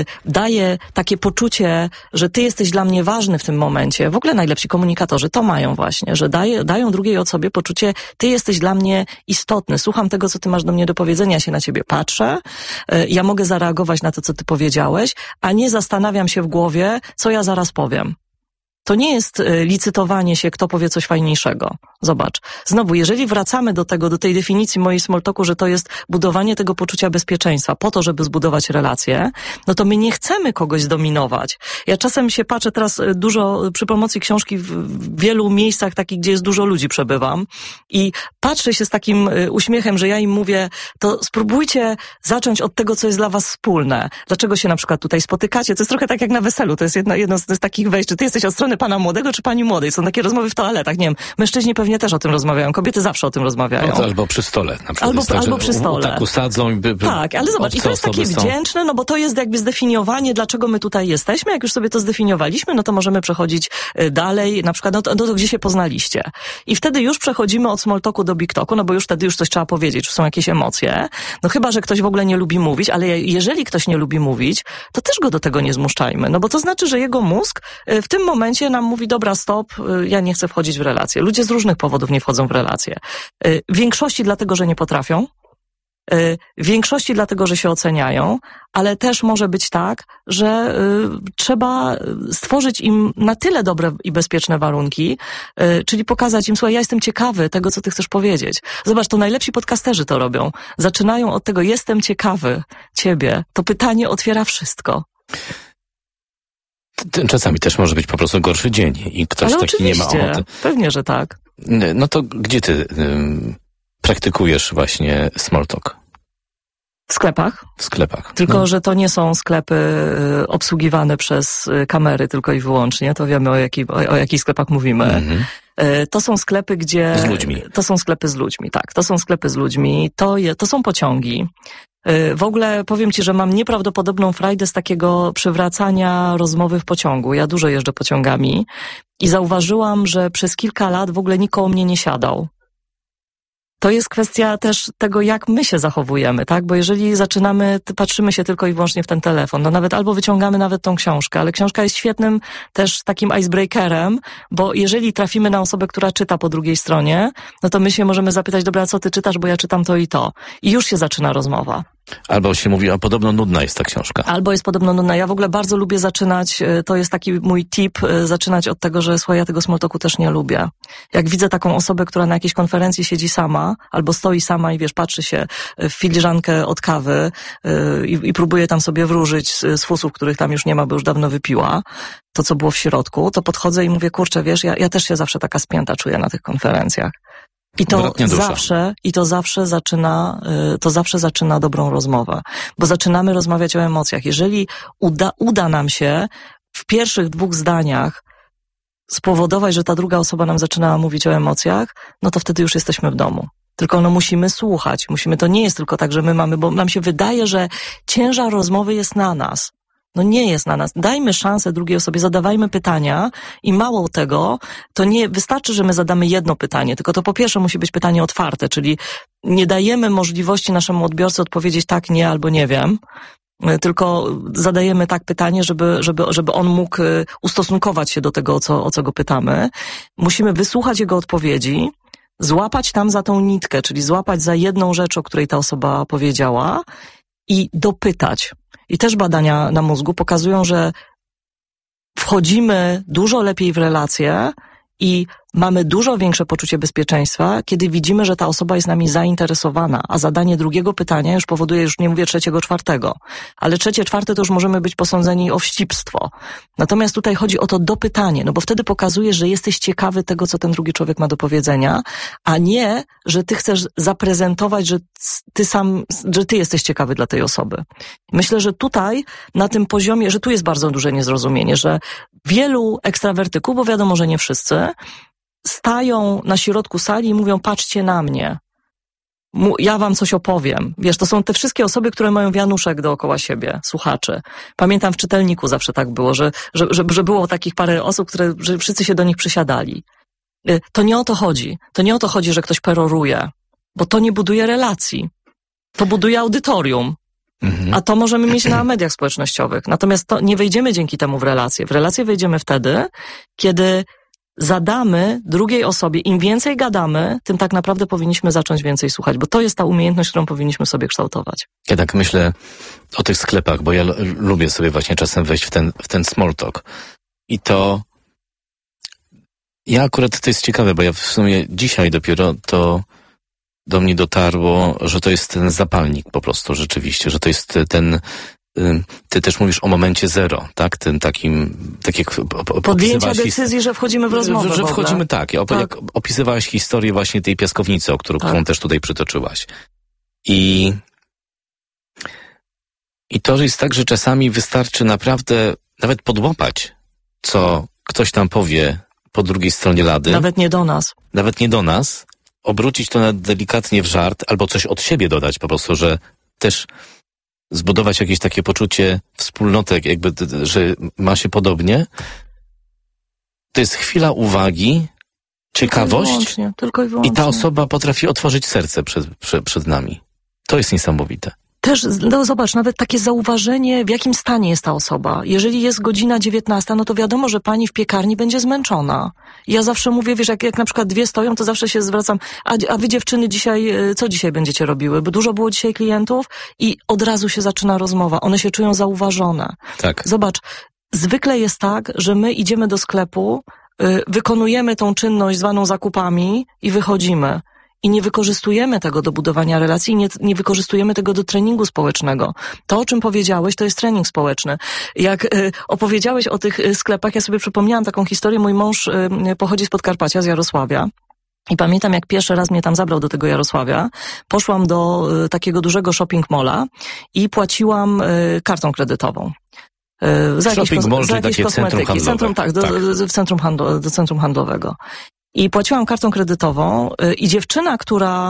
Speaker 1: daje takie poczucie, że ty jesteś dla mnie ważny w tym momencie. W ogóle najlepsi komunikatorzy to mają właśnie, że dają drugiej osobie poczucie, ty jesteś dla mnie istotny, słucham tego, co ty masz do mnie do powiedzenia, ja się na ciebie patrzę, ja mogę zareagować na to, co ty powiedziałeś, a nie zastanawiam się w głowie, co ja zaraz powiem. To nie jest licytowanie się, kto powie coś fajniejszego. Zobacz. Znowu, jeżeli wracamy do tej definicji mojej small talku, że to jest budowanie tego poczucia bezpieczeństwa po to, żeby zbudować relacje, no to my nie chcemy kogoś zdominować. Ja czasem się patrzę teraz dużo przy pomocy książki w wielu miejscach takich, gdzie jest dużo ludzi przebywam i patrzę się z takim uśmiechem, że ja im mówię, to spróbujcie zacząć od tego, co jest dla was wspólne. Dlaczego się na przykład tutaj spotykacie? To jest trochę tak jak na weselu. To jest jedno z takich wejść. Czy ty jesteś od strony pana młodego, czy pani młodej? Są takie rozmowy w toaletach. Nie wiem, mężczyźni pewnie też o tym rozmawiają. Kobiety zawsze o tym rozmawiają.
Speaker 2: No albo przy stole. Na przykład
Speaker 1: albo przy stole.
Speaker 2: Tak usadzą i
Speaker 1: tak, ale zobacz, i to jest takie wdzięczne, no bo to jest jakby zdefiniowanie, dlaczego my tutaj jesteśmy. Jak już sobie to zdefiniowaliśmy, no to możemy przechodzić dalej, na przykład, no to gdzie się poznaliście. I wtedy już przechodzimy od small talku do big talku, no bo już wtedy coś trzeba powiedzieć, czy są jakieś emocje. No chyba, że ktoś w ogóle nie lubi mówić, ale jeżeli ktoś nie lubi mówić, to też go do tego nie zmuszajmy. No bo to znaczy, że jego mózg w tym momencie nam mówi, dobra, stop, ja nie chcę wchodzić w relacje. Ludzie z różnych powodów nie wchodzą w relacje. W większości dlatego, że nie potrafią. W większości dlatego, że się oceniają, ale też może być tak, że trzeba stworzyć im na tyle dobre i bezpieczne warunki, czyli pokazać im, słuchaj, ja jestem ciekawy tego, co ty chcesz powiedzieć. Zobacz, to najlepsi podcasterzy to robią. Zaczynają od tego, jestem ciekawy ciebie. To pytanie otwiera wszystko.
Speaker 2: Czasami też może być po prostu gorszy dzień i ktoś
Speaker 1: ale
Speaker 2: taki nie ma ochoty.
Speaker 1: Pewnie, że tak.
Speaker 2: No to gdzie ty praktykujesz właśnie small talk?
Speaker 1: W sklepach.
Speaker 2: W sklepach.
Speaker 1: Tylko, że to nie są sklepy obsługiwane przez kamery tylko i wyłącznie. To wiemy, o jakich sklepach mówimy. To są sklepy, gdzie...
Speaker 2: Z ludźmi.
Speaker 1: To są sklepy z ludźmi, tak. To są sklepy z ludźmi. To są pociągi. W ogóle powiem ci, że mam nieprawdopodobną frajdę z takiego przywracania rozmowy w pociągu. Ja dużo jeżdżę pociągami i zauważyłam, że przez kilka lat w ogóle nikt koło mnie nie siadał. To jest kwestia też tego, jak my się zachowujemy, tak? Bo jeżeli patrzymy się tylko i wyłącznie w ten telefon, no nawet albo wyciągamy nawet tą książkę, ale książka jest świetnym też takim icebreakerem, bo jeżeli trafimy na osobę, która czyta po drugiej stronie, no to my się możemy zapytać, dobra, co ty czytasz, bo ja czytam to i to. I już się zaczyna rozmowa.
Speaker 2: Albo się mówi, a podobno nudna jest ta książka.
Speaker 1: Albo jest podobno nudna. Ja w ogóle bardzo lubię zaczynać, to jest taki mój tip, zaczynać od tego, że słuchaj, ja tego small talku też nie lubię. Jak widzę taką osobę, która na jakiejś konferencji siedzi sama, albo stoi sama i wiesz, patrzy się w filiżankę od kawy i próbuje tam sobie wróżyć z fusów, których tam już nie ma, bo już dawno wypiła, to co było w środku, to podchodzę i mówię, kurczę, wiesz, ja też się zawsze taka spięta czuję na tych konferencjach. I to zawsze zaczyna dobrą rozmowę, bo zaczynamy rozmawiać o emocjach. Jeżeli uda nam się w pierwszych 2 zdaniach spowodować, że ta druga osoba nam zaczynała mówić o emocjach, no to wtedy już jesteśmy w domu. Tylko musimy słuchać, to nie jest tylko tak, że my mamy, bo nam się wydaje, że ciężar rozmowy jest na nas. No nie jest na nas. Dajmy szansę drugiej osobie, zadawajmy pytania i mało tego, to nie wystarczy, że my zadamy jedno pytanie, tylko to po pierwsze musi być pytanie otwarte, czyli nie dajemy możliwości naszemu odbiorcy odpowiedzieć tak, nie albo nie wiem, tylko zadajemy tak pytanie, żeby on mógł ustosunkować się do tego, o co go pytamy. Musimy wysłuchać jego odpowiedzi, złapać tam za tą nitkę, czyli złapać za jedną rzecz, o której ta osoba powiedziała i dopytać. I też badania na mózgu pokazują, że wchodzimy dużo lepiej w relacje i mamy dużo większe poczucie bezpieczeństwa, kiedy widzimy, że ta osoba jest nami zainteresowana, a zadanie drugiego pytania już powoduje, już nie mówię 3., 4., ale 3., 4. to już możemy być posądzeni o wścibstwo. Natomiast tutaj chodzi o to dopytanie, no bo wtedy pokazujesz, że jesteś ciekawy tego, co ten drugi człowiek ma do powiedzenia, a nie, że ty chcesz zaprezentować, że ty jesteś ciekawy dla tej osoby. Myślę, że tutaj, na tym poziomie, że tu jest bardzo duże niezrozumienie, że wielu ekstrawertyków, bo wiadomo, że nie wszyscy, stają na środku sali i mówią, patrzcie na mnie. Ja wam coś opowiem. Wiesz, to są te wszystkie osoby, które mają wianuszek dookoła siebie, słuchaczy. Pamiętam w czytelniku zawsze tak było, że było takich parę osób, że wszyscy się do nich przysiadali. To nie o to chodzi. To nie o to chodzi, że ktoś peroruje, bo to nie buduje relacji. To buduje audytorium. A to możemy mieć na mediach społecznościowych. Natomiast to nie wejdziemy dzięki temu w relacje. W relacje wejdziemy wtedy, kiedy zadamy drugiej osobie, im więcej gadamy, tym tak naprawdę powinniśmy zacząć więcej słuchać, bo to jest ta umiejętność, którą powinniśmy sobie kształtować.
Speaker 2: Ja tak myślę o tych sklepach, bo ja lubię sobie właśnie czasem wejść w ten small talk. I to ja akurat, to jest ciekawe, bo ja w sumie dzisiaj dopiero to do mnie dotarło, że to jest ten zapalnik po prostu rzeczywiście, że to jest ten... Ty też mówisz o momencie zero, tak? Tym takim, tak jak
Speaker 1: podjęcia decyzji, że wchodzimy w rozmowę.
Speaker 2: Że wchodzimy, tak. Jak opisywałaś historię właśnie tej piaskownicy, którą też tutaj przytoczyłaś. I to jest tak, że czasami wystarczy naprawdę nawet podłapać, co ktoś tam powie po drugiej stronie lady.
Speaker 1: Nawet nie do nas.
Speaker 2: Obrócić to delikatnie w żart, albo coś od siebie dodać po prostu, że też zbudować jakieś takie poczucie wspólnoty, jakby, że ma się podobnie. To jest chwila uwagi, ciekawość
Speaker 1: tylko i wyłącznie.
Speaker 2: I ta osoba potrafi otworzyć serce przed nami. To jest niesamowite.
Speaker 1: Też, zobacz, nawet takie zauważenie, w jakim stanie jest ta osoba. Jeżeli jest godzina 19, no to wiadomo, że pani w piekarni będzie zmęczona. Ja zawsze mówię, wiesz, jak na przykład 2 stoją, to zawsze się zwracam, a wy dziewczyny co dzisiaj będziecie robiły? Bo dużo było dzisiaj klientów i od razu się zaczyna rozmowa. One się czują zauważone.
Speaker 2: Tak.
Speaker 1: Zobacz, zwykle jest tak, że my idziemy do sklepu, wykonujemy tą czynność zwaną zakupami i wychodzimy. I nie wykorzystujemy tego do budowania relacji, nie wykorzystujemy tego do treningu społecznego. To, o czym powiedziałeś, to jest trening społeczny. Jak opowiedziałeś o tych sklepach, ja sobie przypomniałam taką historię. Mój mąż pochodzi z Podkarpacia, z Jarosławia. I pamiętam, jak pierwszy raz mnie tam zabrał do tego Jarosławia. Poszłam do takiego dużego shopping malla i płaciłam kartą kredytową.
Speaker 2: Shopping mall, czy takie centrum handlowe.
Speaker 1: Do centrum handlowego. I płaciłam kartą kredytową i dziewczyna, która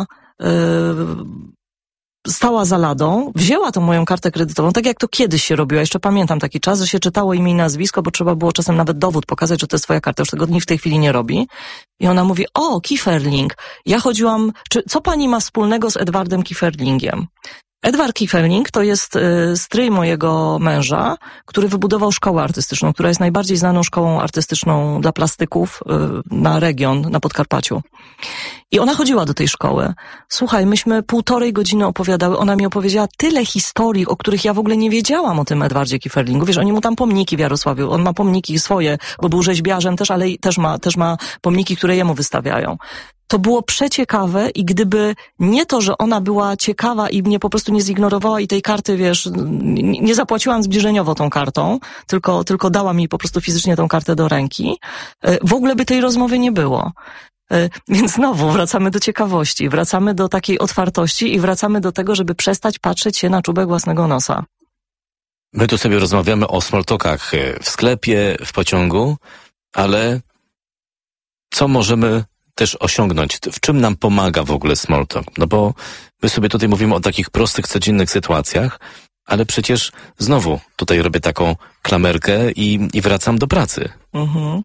Speaker 1: stała za ladą, wzięła tą moją kartę kredytową, tak jak to kiedyś się robiło. Jeszcze pamiętam taki czas, że się czytało imię i nazwisko, bo trzeba było czasem nawet dowód pokazać, że to jest twoja karta. Już tego nikt w tej chwili nie robi. I ona mówi, o, Kieferling. Ja chodziłam, co pani ma wspólnego z Edwardem Kieferlingiem? Edward Kieferling to jest stryj mojego męża, który wybudował szkołę artystyczną, która jest najbardziej znaną szkołą artystyczną dla plastyków na region, na Podkarpaciu. I ona chodziła do tej szkoły. Słuchaj, myśmy 1,5 godziny opowiadały, ona mi opowiedziała tyle historii, o których ja w ogóle nie wiedziałam o tym Edwardzie Kieferlingu. Wiesz, oni mu tam pomniki w Jarosławiu, on ma pomniki swoje, bo był rzeźbiarzem też, ale też ma pomniki, które jemu wystawiają. To było przeciekawe i gdyby nie to, że ona była ciekawa i mnie po prostu nie zignorowała i tej karty, wiesz, nie zapłaciłam zbliżeniowo tą kartą, tylko dała mi po prostu fizycznie tą kartę do ręki, w ogóle by tej rozmowy nie było. Więc znowu wracamy do ciekawości, wracamy do takiej otwartości i wracamy do tego, żeby przestać patrzeć się na czubek własnego nosa.
Speaker 2: My tu sobie rozmawiamy o small talkach w sklepie, w pociągu, ale co możemy też osiągnąć? W czym nam pomaga w ogóle small talk? No bo my sobie tutaj mówimy o takich prostych, codziennych sytuacjach, ale przecież znowu tutaj robię taką klamerkę i wracam do pracy.
Speaker 1: Mhm.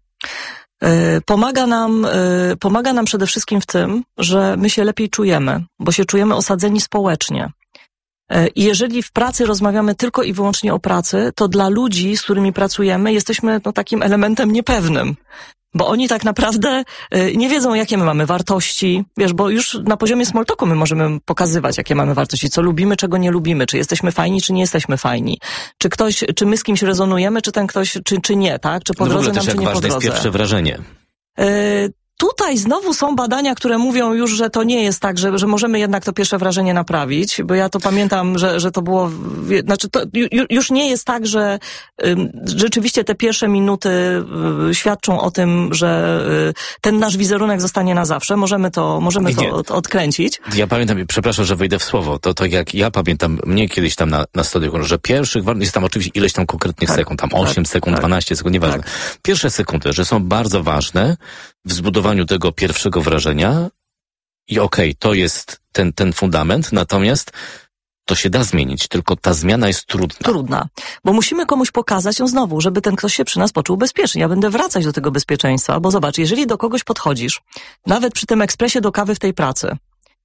Speaker 1: Pomaga nam przede wszystkim w tym, że my się lepiej czujemy, bo się czujemy osadzeni społecznie. I jeżeli w pracy rozmawiamy tylko i wyłącznie o pracy, to dla ludzi, z którymi pracujemy, jesteśmy takim elementem niepewnym. Bo oni tak naprawdę nie wiedzą, jakie my mamy wartości, wiesz, bo już na poziomie small talku my możemy pokazywać, jakie mamy wartości, co lubimy, czego nie lubimy, czy jesteśmy fajni, czy nie jesteśmy fajni, czy my z kimś rezonujemy, czy ten ktoś, czy nie, tak, czy po drodze nam, czy nie po drodze.
Speaker 2: No w ogóle też jak ważne jest pierwsze wrażenie.
Speaker 1: Tutaj znowu są badania, które mówią już, że to nie jest tak, że możemy jednak to pierwsze wrażenie naprawić, bo ja to pamiętam, że to było, znaczy to już nie jest tak, że rzeczywiście te pierwsze minuty świadczą o tym, że ten nasz wizerunek zostanie na zawsze. Możemy to odkręcić.
Speaker 2: Ja pamiętam, przepraszam, że wejdę w słowo, to jak ja pamiętam, mnie kiedyś tam na studiu, że pierwszych, jest tam oczywiście ileś tam konkretnych sekund, tam 8 sekund, 12 sekund, nieważne. Tak. Pierwsze sekundy, że są bardzo ważne w zbudowaniu tego pierwszego wrażenia i to jest ten fundament, natomiast to się da zmienić, tylko ta zmiana jest trudna.
Speaker 1: Trudna, bo musimy komuś pokazać ją znowu, żeby ten ktoś się przy nas poczuł bezpiecznie. Ja będę wracać do tego bezpieczeństwa, bo zobacz, jeżeli do kogoś podchodzisz, nawet przy tym ekspresie do kawy w tej pracy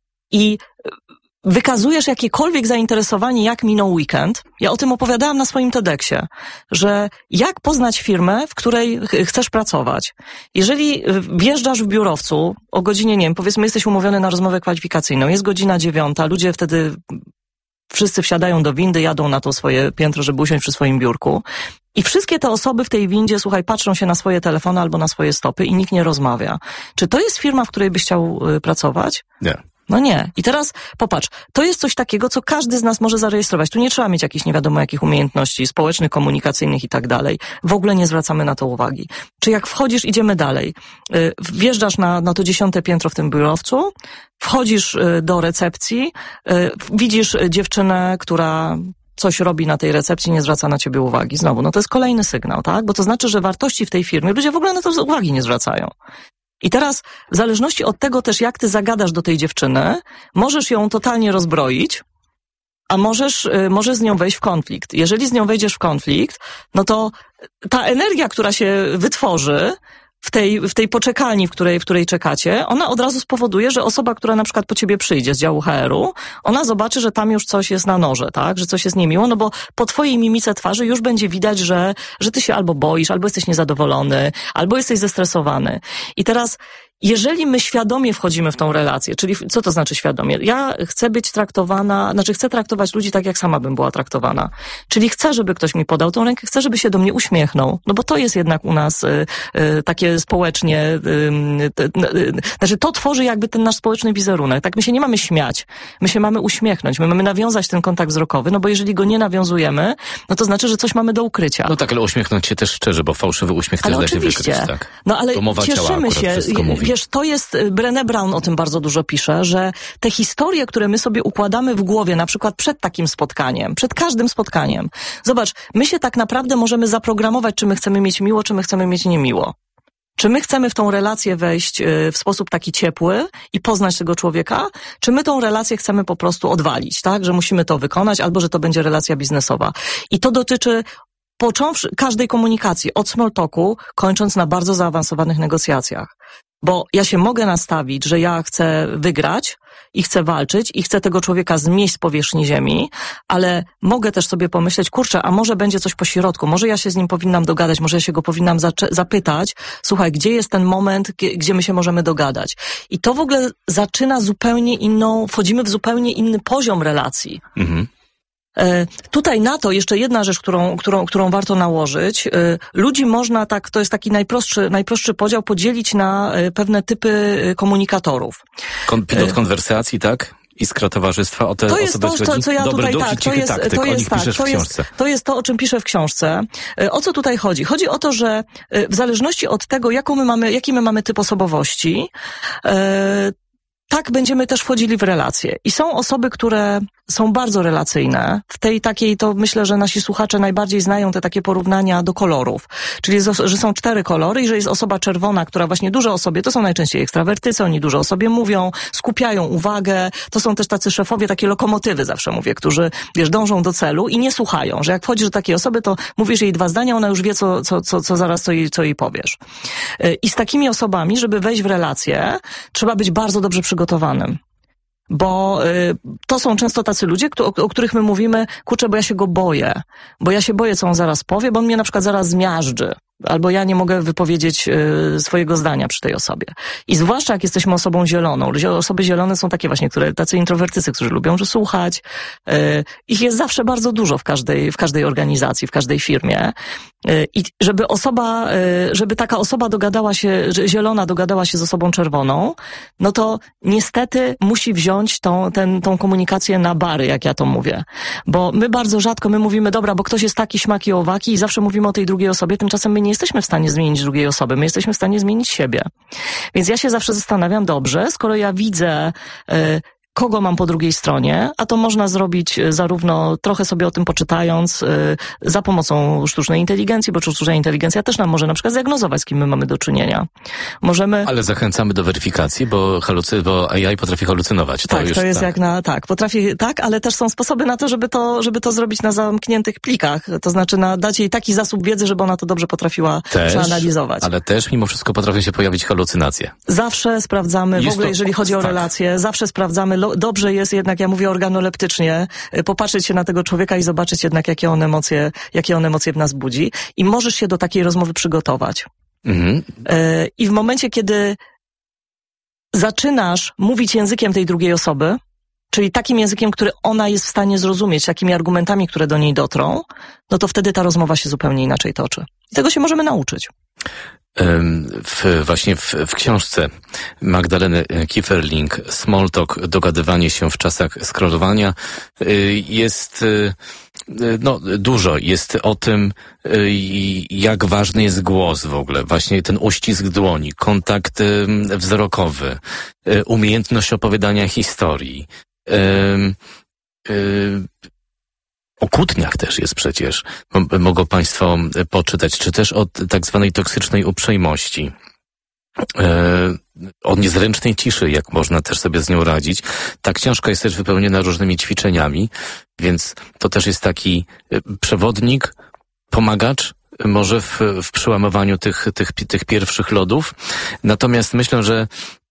Speaker 1: i wykazujesz jakiekolwiek zainteresowanie, jak minął weekend. Ja o tym opowiadałam na swoim TEDxie, że jak poznać firmę, w której chcesz pracować. Jeżeli wjeżdżasz w biurowcu o godzinie, nie wiem, powiedzmy jesteś umówiony na rozmowę kwalifikacyjną, jest godzina 9, ludzie wtedy wszyscy wsiadają do windy, jadą na to swoje piętro, żeby usiąść przy swoim biurku. I wszystkie te osoby w tej windzie, słuchaj, patrzą się na swoje telefony albo na swoje stopy i nikt nie rozmawia. Czy to jest firma, w której byś chciał pracować?
Speaker 2: Nie.
Speaker 1: No nie. I teraz popatrz, to jest coś takiego, co każdy z nas może zarejestrować. Tu nie trzeba mieć jakichś nie wiadomo jakich umiejętności społecznych, komunikacyjnych i tak dalej. W ogóle nie zwracamy na to uwagi. Czy jak wchodzisz, idziemy dalej. Wjeżdżasz na to 10. piętro w tym biurowcu, wchodzisz do recepcji, widzisz dziewczynę, która coś robi na tej recepcji, nie zwraca na ciebie uwagi. Znowu, to jest kolejny sygnał, tak? Bo to znaczy, że wartości w tej firmie ludzie w ogóle na to uwagi nie zwracają. I teraz, w zależności od tego też, jak ty zagadasz do tej dziewczyny, możesz ją totalnie rozbroić, a możesz z nią wejść w konflikt. Jeżeli z nią wejdziesz w konflikt, no to ta energia, która się wytworzy w tej poczekalni, w której czekacie, ona od razu spowoduje, że osoba, która na przykład po ciebie przyjdzie z działu HR-u, ona zobaczy, że tam już coś jest na noże, tak? Że coś jest niemiło, no bo po twojej mimice twarzy już będzie widać, że ty się albo boisz, albo jesteś niezadowolony, albo jesteś zestresowany. I teraz, jeżeli my świadomie wchodzimy w tą relację, czyli co to znaczy świadomie? Ja chcę być traktowana, chcę traktować ludzi tak, jak sama bym była traktowana. Czyli chcę, żeby ktoś mi podał tą rękę, chcę, żeby się do mnie uśmiechnął. No bo to jest jednak u nas takie społecznie, to tworzy jakby ten nasz społeczny wizerunek. Tak, my się nie mamy śmiać, my się mamy uśmiechnąć, my mamy nawiązać ten kontakt wzrokowy, no bo jeżeli go nie nawiązujemy, no to znaczy, że coś mamy do ukrycia.
Speaker 2: No tak, ale uśmiechnąć się też szczerze, bo fałszywy uśmiech też da się wykryć, tak?
Speaker 1: No ale
Speaker 2: to mowa
Speaker 1: cieszymy
Speaker 2: ciała
Speaker 1: się. Wiesz, to jest, Brené Brown o tym bardzo dużo pisze, że te historie, które my sobie układamy w głowie, na przykład przed takim spotkaniem, przed każdym spotkaniem. Zobacz, my się tak naprawdę możemy zaprogramować, czy my chcemy mieć miło, czy my chcemy mieć niemiło. Czy my chcemy w tą relację wejść w sposób taki ciepły i poznać tego człowieka, czy my tą relację chcemy po prostu odwalić, tak? Że musimy to wykonać, albo że to będzie relacja biznesowa. I to dotyczy począwszy każdej komunikacji, od small talku, kończąc na bardzo zaawansowanych negocjacjach. Bo ja się mogę nastawić, że ja chcę wygrać i chcę walczyć i chcę tego człowieka zmieść z powierzchni ziemi, ale mogę też sobie pomyśleć, kurczę, a może będzie coś pośrodku, może ja się z nim powinnam dogadać, może ja się go powinnam zapytać, słuchaj, gdzie jest ten moment, gdzie my się możemy dogadać. I to w ogóle zaczyna zupełnie inną, wchodzimy w zupełnie inny poziom relacji. Mhm. Tutaj na to jeszcze jedna rzecz, którą warto nałożyć. Ludzi można tak, to jest taki najprostszy podział, podzielić na pewne typy komunikatorów.
Speaker 2: Pilot konwersacji, tak? Iskra towarzystwa, o te
Speaker 1: to
Speaker 2: osoby
Speaker 1: jest to, co ja
Speaker 2: dobry
Speaker 1: tutaj,
Speaker 2: duch
Speaker 1: tak,
Speaker 2: i cichy taktyk, o nich piszesz w książce.
Speaker 1: To jest to, o czym piszę w książce. O co tutaj chodzi? Chodzi o to, że w zależności od tego, jaki my mamy typ osobowości, tak będziemy też wchodzili w relacje. I są osoby, które są bardzo relacyjne. W tej takiej, to myślę, że nasi słuchacze najbardziej znają te takie porównania do kolorów. Czyli, że są 4 kolory i że jest osoba czerwona, która właśnie dużo o sobie, to są najczęściej ekstrawertycy, oni dużo o sobie mówią, skupiają uwagę. To są też tacy szefowie, takie lokomotywy zawsze mówię, którzy, dążą do celu i nie słuchają. Że jak wchodzisz do takiej osoby, to mówisz jej 2 zdania, ona już wie, co zaraz co jej powiesz. I z takimi osobami, żeby wejść w relację, trzeba być bardzo dobrze przygotowanym. Bo to są często tacy ludzie, o których my mówimy, kurczę, bo ja się go boję. Bo ja się boję, co on zaraz powie, bo on mnie na przykład zaraz zmiażdży. Albo ja nie mogę wypowiedzieć swojego zdania przy tej osobie. I zwłaszcza jak jesteśmy osobą zieloną. Osoby zielone są takie właśnie, tacy introwertycy, którzy lubią słuchać. Ich jest zawsze bardzo dużo w każdej organizacji, w każdej firmie. I żeby taka osoba zielona dogadała się z osobą czerwoną, no to niestety musi wziąć tą komunikację na bary, jak ja to mówię. Bo my bardzo rzadko, mówimy, dobra, bo ktoś jest taki, śmaki, owaki i zawsze mówimy o tej drugiej osobie, tymczasem my nie jesteśmy w stanie zmienić drugiej osoby, my jesteśmy w stanie zmienić siebie. Więc ja się zawsze zastanawiam, dobrze, skoro ja widzę, kogo mam po drugiej stronie, a to można zrobić zarówno trochę sobie o tym poczytając, za pomocą sztucznej inteligencji, bo sztuczna inteligencja też nam może na przykład zdiagnozować, z kim my mamy do czynienia.
Speaker 2: Ale zachęcamy do weryfikacji, bo AI potrafi halucynować.
Speaker 1: Tak, to jest potrafi, ale też są sposoby na to, żeby to zrobić na zamkniętych plikach. To znaczy dać jej taki zasób wiedzy, żeby ona to dobrze potrafiła przeanalizować.
Speaker 2: Ale też mimo wszystko potrafią się pojawić halucynacje.
Speaker 1: Zawsze sprawdzamy, w ogóle jeżeli chodzi o relacje, zawsze sprawdzamy, dobrze jest jednak, ja mówię organoleptycznie, popatrzeć się na tego człowieka i zobaczyć jednak, jakie on emocje w nas budzi. I możesz się do takiej rozmowy przygotować. Mhm. I w momencie, kiedy zaczynasz mówić językiem tej drugiej osoby, czyli takim językiem, który ona jest w stanie zrozumieć, takimi argumentami, które do niej dotrą, no to wtedy ta rozmowa się zupełnie inaczej toczy. I tego się możemy nauczyć.
Speaker 2: Właśnie w książce Magdaleny Kieferling Small Talk, dogadywanie się w czasach scrollowania, jest dużo jest o tym, jak ważny jest głos w ogóle, właśnie ten uścisk dłoni, kontakt wzrokowy, umiejętność opowiadania historii. O kłótniach też jest przecież. Mogą Państwo poczytać, czy też o tak zwanej toksycznej uprzejmości. O niezręcznej ciszy, jak można też sobie z nią radzić. Ta książka jest też wypełniona różnymi ćwiczeniami, więc to też jest taki przewodnik, pomagacz, może w przełamywaniu tych pierwszych lodów. Natomiast myślę, że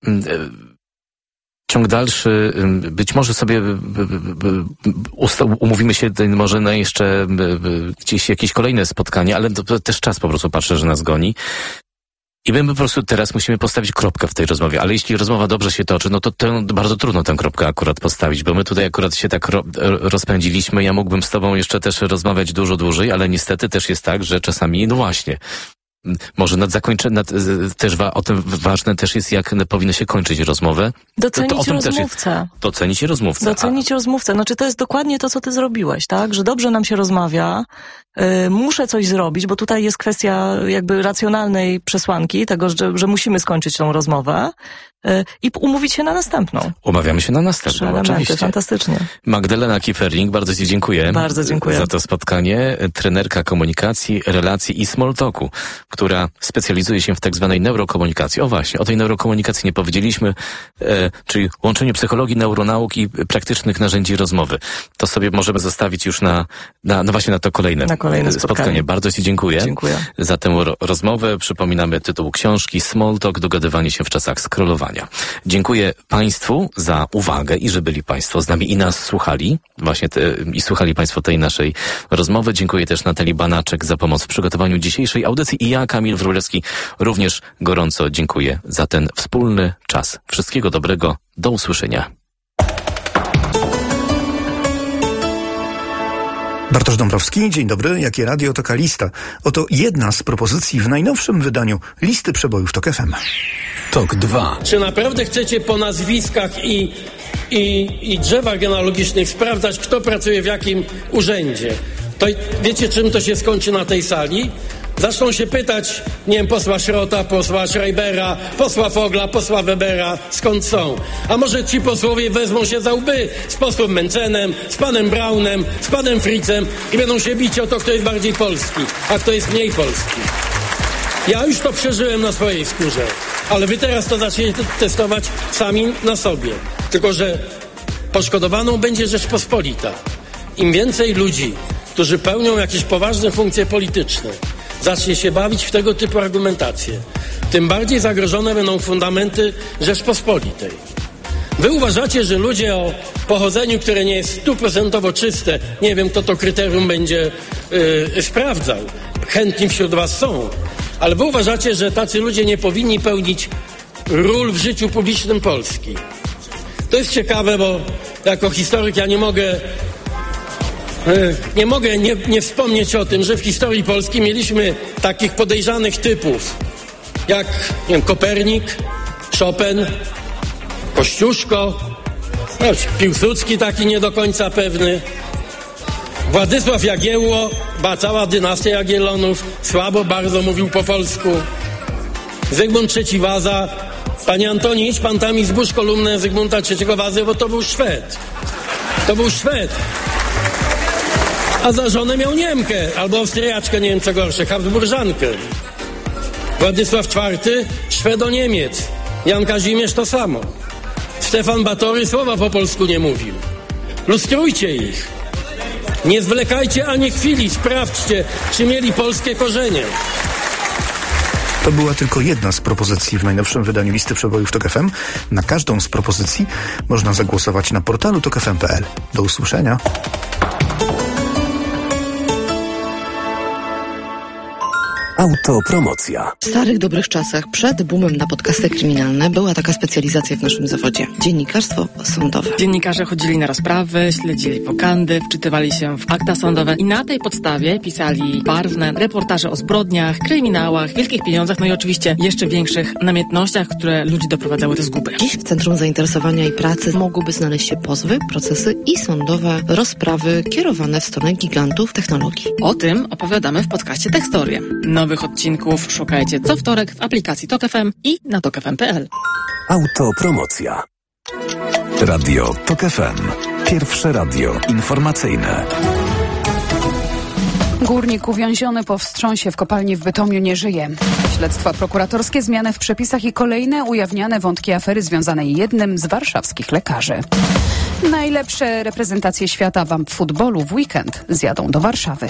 Speaker 2: ciąg dalszy, być może sobie umówimy się może na jeszcze gdzieś jakieś kolejne spotkanie, ale to też czas po prostu, patrzę, że nas goni. I my po prostu teraz musimy postawić kropkę w tej rozmowie, ale jeśli rozmowa dobrze się toczy, no to bardzo trudno tę kropkę akurat postawić, bo my tutaj akurat się tak rozpędziliśmy. Ja mógłbym z Tobą jeszcze też rozmawiać dużo dłużej, ale niestety też jest tak, że czasami, no właśnie, może też o tym ważne też jest, jak powinno się kończyć rozmowę.
Speaker 1: Docenić rozmówcę.
Speaker 2: Docenić rozmówcę.
Speaker 1: Docenić rozmówcę. Znaczy to jest dokładnie to, co ty zrobiłeś, tak? Że dobrze nam się rozmawia, muszę coś zrobić, bo tutaj jest kwestia jakby racjonalnej przesłanki tego, że musimy skończyć tą rozmowę. i umówić się na następną.
Speaker 2: Umawiamy się na następną, oczywiście.
Speaker 1: Fantastycznie.
Speaker 2: Magdalena Kieferling, bardzo Ci dziękuję.
Speaker 1: Bardzo dziękuję.
Speaker 2: Za to spotkanie. Trenerka komunikacji, relacji i small talku, która specjalizuje się w tak zwanej neurokomunikacji. O właśnie, o tej neurokomunikacji nie powiedzieliśmy, czyli łączeniu psychologii, neuronauk i praktycznych narzędzi rozmowy. To sobie możemy zostawić już właśnie na to kolejne spotkanie. Bardzo Ci dziękuję.
Speaker 1: Dziękuję
Speaker 2: za tę rozmowę. Przypominamy tytuł książki Small Talk, dogadywanie się w czasach scrollowania. Dziękuję Państwu za uwagę i że byli Państwo z nami i nas słuchali. Właśnie i słuchali Państwo tej naszej rozmowy. Dziękuję też Natalii Banaczek za pomoc w przygotowaniu dzisiejszej audycji i ja, Kamil Wróblewski, również gorąco dziękuję za ten wspólny czas. Wszystkiego dobrego. Do usłyszenia.
Speaker 3: Bartosz Dąbrowski, dzień dobry. Jakie radio, taka lista. Oto jedna z propozycji w najnowszym wydaniu listy przebojów TOK FM.
Speaker 4: TOK 2.
Speaker 5: Czy naprawdę chcecie po nazwiskach i drzewach genealogicznych sprawdzać, kto pracuje w jakim urzędzie? To wiecie, czym to się skończy na tej sali? Zaczną się pytać, nie wiem, posła Szrota, posła Schreibera, posła Fogla, posła Webera, skąd są. A może ci posłowie wezmą się za łby z posłem Mencenem, z panem Braunem, z panem Fritzem i będą się bić o to, kto jest bardziej polski, a kto jest mniej polski. Ja już to przeżyłem na swojej skórze, ale wy teraz to zaczniecie testować sami na sobie. Tylko że poszkodowaną będzie Rzeczpospolita. Im więcej ludzi, którzy pełnią jakieś poważne funkcje polityczne, zacznie się bawić w tego typu argumentacje, tym bardziej zagrożone będą fundamenty Rzeczpospolitej. Wy uważacie, że ludzie o pochodzeniu, które nie jest 100% czyste, nie wiem, kto to kryterium będzie sprawdzał. Chętni wśród was są. Ale wy uważacie, że tacy ludzie nie powinni pełnić ról w życiu publicznym Polski. To jest ciekawe, bo jako historyk ja nie mogę nie wspomnieć o tym, że w historii Polski mieliśmy takich podejrzanych typów jak, nie wiem, Kopernik, Chopin, Kościuszko, Piłsudski taki nie do końca pewny, Władysław Jagiełło, cała dynastia Jagiellonów, słabo bardzo mówił po polsku, Zygmunt III Waza. Panie Antoni, idź pan tam i zbóż kolumnę Zygmunta III Wazy, bo to był Szwed. To był Szwed. A za żonę miał Niemkę, albo Austriaczkę, nie wiem co gorsze, Habsburżankę. Władysław IV, Szwedo-Niemiec. Jan Kazimierz to samo. Stefan Batory słowa po polsku nie mówił. Lustrujcie ich. Nie zwlekajcie ani chwili, sprawdźcie, czy mieli polskie korzenie.
Speaker 3: To była tylko jedna z propozycji w najnowszym wydaniu listy przebojów TOK FM. Na każdą z propozycji można zagłosować na portalu tokfm.pl. Do usłyszenia.
Speaker 4: Autopromocja.
Speaker 6: W starych, dobrych czasach, przed boomem na podcasty kryminalne, była taka specjalizacja w naszym zawodzie. Dziennikarstwo sądowe.
Speaker 7: Dziennikarze chodzili na rozprawy, śledzili wokandy, wczytywali się w akta sądowe i na tej podstawie pisali barwne reportaże o zbrodniach, kryminałach, wielkich pieniądzach, no i oczywiście jeszcze większych namiętnościach, które ludzi doprowadzały do zguby.
Speaker 6: Dziś w centrum zainteresowania i pracy mogłyby znaleźć się pozwy, procesy i sądowe rozprawy kierowane w stronę gigantów technologii.
Speaker 7: O tym opowiadamy w podcaście Tekstorie. Nowych odcinków szukajcie co wtorek w aplikacji TOK FM i na tokfm.pl.
Speaker 4: Autopromocja. Radio TOK FM. Pierwsze radio informacyjne.
Speaker 8: Górnik uwięziony po wstrząsie w kopalni w Bytomiu nie żyje. Śledztwa prokuratorskie, zmiany w przepisach i kolejne ujawniane wątki afery związanej jednym z warszawskich lekarzy. Najlepsze reprezentacje świata w futbolu w weekend zjadą do Warszawy.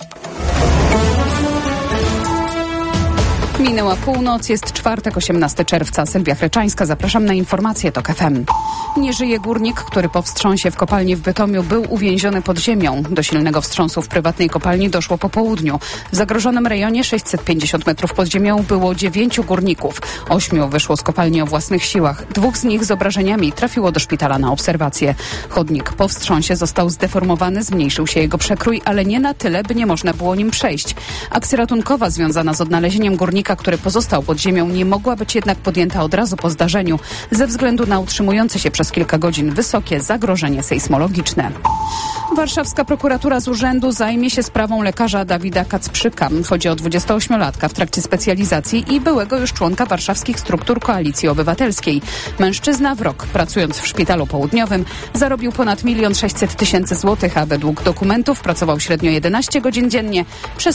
Speaker 8: Minęła północ, jest czwartek, 18 czerwca. Sylwia Chreczańska, zapraszam na informacje TOK FM. Nie żyje górnik, który po wstrząsie w kopalni w Bytomiu był uwięziony pod ziemią. Do silnego wstrząsu w prywatnej kopalni doszło po południu. W zagrożonym rejonie 650 metrów pod ziemią było 9 górników. 8 wyszło z kopalni o własnych siłach. 2 z nich z obrażeniami trafiło do szpitala na obserwację. Chodnik po wstrząsie został zdeformowany, zmniejszył się jego przekrój, ale nie na tyle, by nie można było nim przejść. Akcja ratunkowa związana z odnalezieniem górnika silnika, który pozostał pod ziemią, nie mogła być jednak podjęta od razu po zdarzeniu ze względu na utrzymujące się przez kilka godzin wysokie zagrożenie sejsmologiczne. Warszawska prokuratura z urzędu zajmie się sprawą lekarza Dawida Kacprzyka. Chodzi o 28-latka w trakcie specjalizacji i byłego już członka warszawskich struktur Koalicji Obywatelskiej. Mężczyzna w rok, pracując w Szpitalu Południowym, zarobił ponad 1 600 000 złotych, a według dokumentów pracował średnio 11 godzin dziennie przez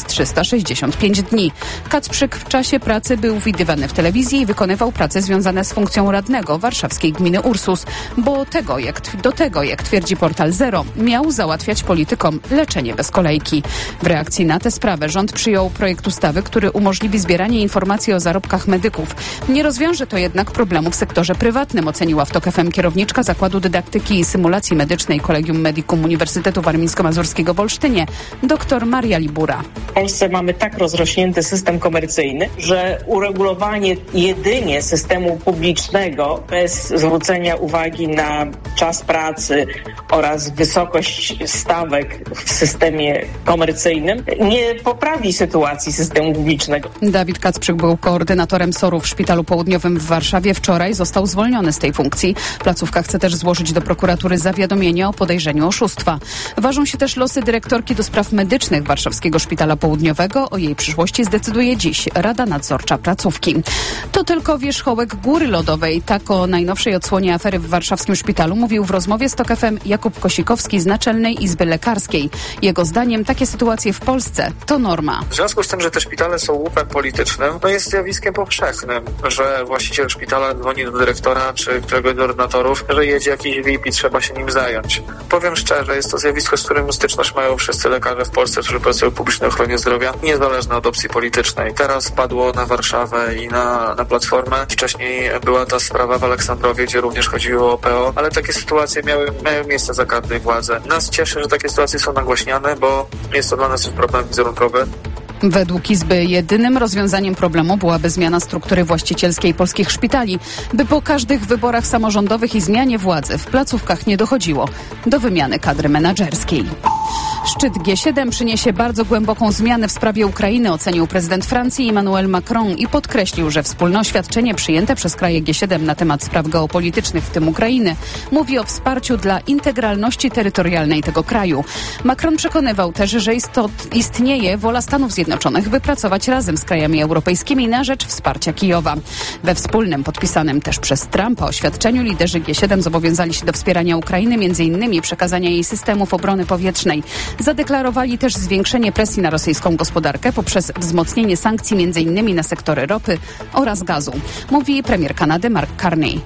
Speaker 8: 365 dni. Kacprzyk w czasie pracy był widywany w telewizji i wykonywał prace związane z funkcją radnego warszawskiej gminy Ursus, bo do tego, jak twierdzi portal Zero, miał załatwiać politykom leczenie bez kolejki. W reakcji na tę sprawę rząd przyjął projekt ustawy, który umożliwi zbieranie informacji o zarobkach medyków. Nie rozwiąże to jednak problemu w sektorze prywatnym, oceniła w TOK FM kierowniczka Zakładu Dydaktyki i Symulacji Medycznej Collegium Medicum Uniwersytetu Warmińsko-Mazurskiego w Olsztynie, dr Maria Libura.
Speaker 9: W Polsce mamy tak rozrośnięty system komercyjny, że uregulowanie jedynie systemu publicznego bez zwrócenia uwagi na czas pracy oraz wysokość stawek w systemie komercyjnym nie poprawi sytuacji systemu publicznego.
Speaker 8: Dawid Kacprzyk był koordynatorem SOR-u w Szpitalu Południowym w Warszawie. Wczoraj został zwolniony z tej funkcji. Placówka chce też złożyć do prokuratury zawiadomienie o podejrzeniu oszustwa. Ważą się też losy dyrektorki do spraw medycznych Warszawskiego Szpitala Południowego. O jej przyszłości zdecyduje dziś Rada Nadzorcza placówki. To tylko wierzchołek góry lodowej. Tak o najnowszej odsłonie afery w warszawskim szpitalu mówił w rozmowie z TOK FM Jakub Kosikowski z Naczelnej Izby Lekarskiej. Jego zdaniem takie sytuacje w Polsce to norma.
Speaker 10: W związku z tym, że te szpitale są łupem politycznym, jest zjawiskiem powszechnym, że właściciel szpitala dzwoni do dyrektora czy któregoś z ordynatorów, że jedzie jakiś VIP i trzeba się nim zająć. Powiem szczerze, jest to zjawisko, z którym styczność mają wszyscy lekarze w Polsce, którzy pracują w publicznej ochronie zdrowia, niezależne od opcji politycznej. Teraz padło na Warszawę i na Platformę. Wcześniej była ta sprawa w Aleksandrowie, gdzie również chodziło o PO, ale takie sytuacje miały miejsce za każdej władzy. Nas cieszy, że takie sytuacje są nagłaśniane, bo jest to dla nas już problem wizerunkowy.
Speaker 8: Według Izby jedynym rozwiązaniem problemu byłaby zmiana struktury właścicielskiej polskich szpitali, by po każdych wyborach samorządowych i zmianie władzy w placówkach nie dochodziło do wymiany kadry menadżerskiej. Szczyt G7 przyniesie bardzo głęboką zmianę w sprawie Ukrainy, ocenił prezydent Francji Emmanuel Macron i podkreślił, że wspólne oświadczenie przyjęte przez kraje G7 na temat spraw geopolitycznych, w tym Ukrainy, mówi o wsparciu dla integralności terytorialnej tego kraju. Macron przekonywał też, że istnieje wola Stanów Zjednoczonych, by pracować razem z krajami europejskimi na rzecz wsparcia Kijowa. We wspólnym, podpisanym też przez Trumpa oświadczeniu liderzy G7 zobowiązali się do wspierania Ukrainy, m.in. przekazania jej systemów obrony powietrznej. Zadeklarowali też zwiększenie presji na rosyjską gospodarkę poprzez wzmocnienie sankcji m.in. na sektory ropy oraz gazu. Mówi premier Kanady Mark Carney.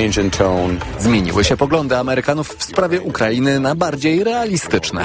Speaker 11: Zmieniły się poglądy Amerykanów w sprawie Ukrainy na bardziej realistyczne.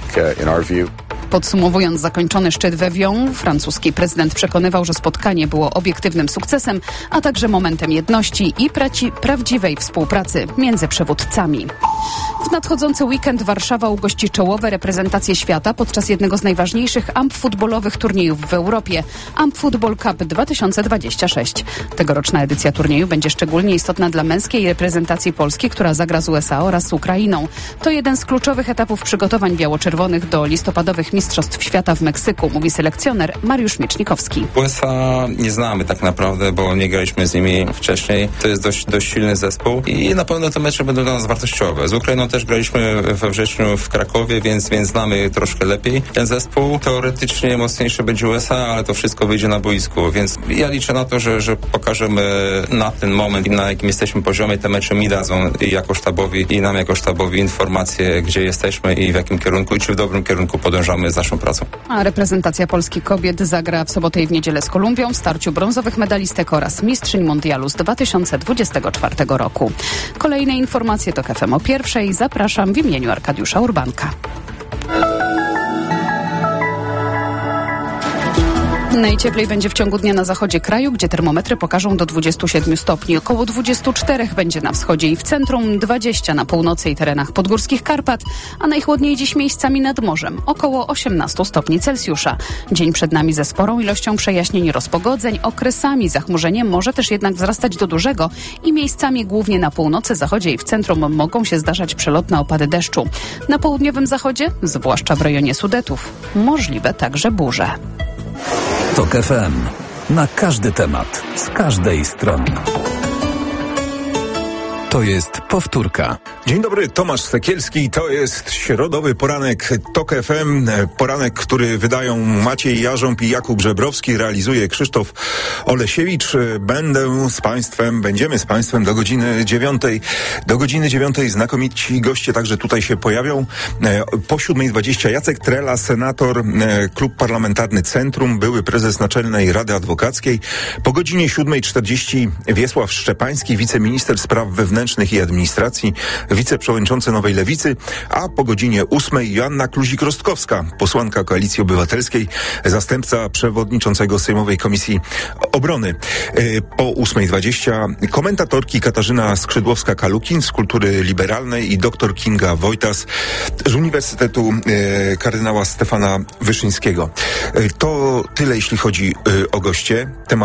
Speaker 8: Podsumowując zakończony szczyt w Evian, francuski prezydent przekonywał, że spotkanie było obiektywnym sukcesem, a także momentem jedności i prawdziwej współpracy między przywódcami. W nadchodzący weekend Warszawa ugości czołowe reprezentacje świata podczas jednego z najważniejszych futbolowych turniejów w Europie, Football Cup 2026. Tegoroczna edycja turnieju będzie szczególnie istotna dla męskiej reprezentacji Polski, która zagra z USA oraz z Ukrainą. To jeden z kluczowych etapów przygotowań biało-czerwonych do listopadowych Mistrzostw Świata w Meksyku, mówi selekcjoner Mariusz Miecznikowski.
Speaker 12: USA nie znamy tak naprawdę, bo nie graliśmy z nimi wcześniej. To jest dość silny zespół i na pewno te mecze będą dla nas wartościowe. Z Ukrainą też graliśmy we wrześniu w Krakowie, więc znamy troszkę lepiej ten zespół. Teoretycznie mocniejszy będzie USA, ale to wszystko wyjdzie na boisku, więc ja liczę na to, że pokażemy na ten moment i na jakim jesteśmy poziomie. Te mecze mi dadzą jako sztabowi i nam jako sztabowi informacje, gdzie jesteśmy i w jakim kierunku i czy w dobrym kierunku podążamy z naszą pracą.
Speaker 8: A reprezentacja Polski kobiet zagra w sobotę i w niedzielę z Kolumbią w starciu brązowych medalistek oraz mistrzyń mundialu z 2024 roku. Kolejne informacje to KFM o 1:00. Zapraszam w imieniu Arkadiusza Urbanka. Najcieplej będzie w ciągu dnia na zachodzie kraju, gdzie termometry pokażą do 27 stopni. Około 24 będzie na wschodzie i w centrum, 20 na północy i terenach podgórskich Karpat, a najchłodniej dziś miejscami nad morzem, około 18 stopni Celsjusza. Dzień przed nami ze sporą ilością przejaśnień i rozpogodzeń, okresami zachmurzenie może też jednak wzrastać do dużego i miejscami głównie na północy, zachodzie i w centrum mogą się zdarzać przelotne opady deszczu. Na południowym zachodzie, zwłaszcza w rejonie Sudetów, możliwe także burze.
Speaker 4: TOK FM. Na każdy temat, z każdej strony. To jest Powtórka.
Speaker 13: Dzień dobry, Tomasz Sekielski. To jest środowy poranek TOK FM. Poranek, który wydają Maciej Jarząb i Jakub Żebrowski. Realizuje Krzysztof Olesiewicz. Będziemy z Państwem do godziny 9. Do godziny 9 znakomici goście także tutaj się pojawią. Po 7:20 Jacek Trela, senator, Klub Parlamentarny Centrum, były prezes Naczelnej Rady Adwokackiej. Po godzinie 7:40 Wiesław Szczepański, wiceminister spraw wewnętrznych i administracji, wiceprzewodniczący Nowej Lewicy, a po godzinie 8 Joanna Kluzik-Rostkowska, posłanka Koalicji Obywatelskiej, zastępca przewodniczącego Sejmowej Komisji Obrony. Po 8:20 komentatorki Katarzyna Skrzydłowska-Kalukin z Kultury Liberalnej i dr Kinga Wojtas z Uniwersytetu kardynała Stefana Wyszyńskiego. To tyle, jeśli chodzi o goście.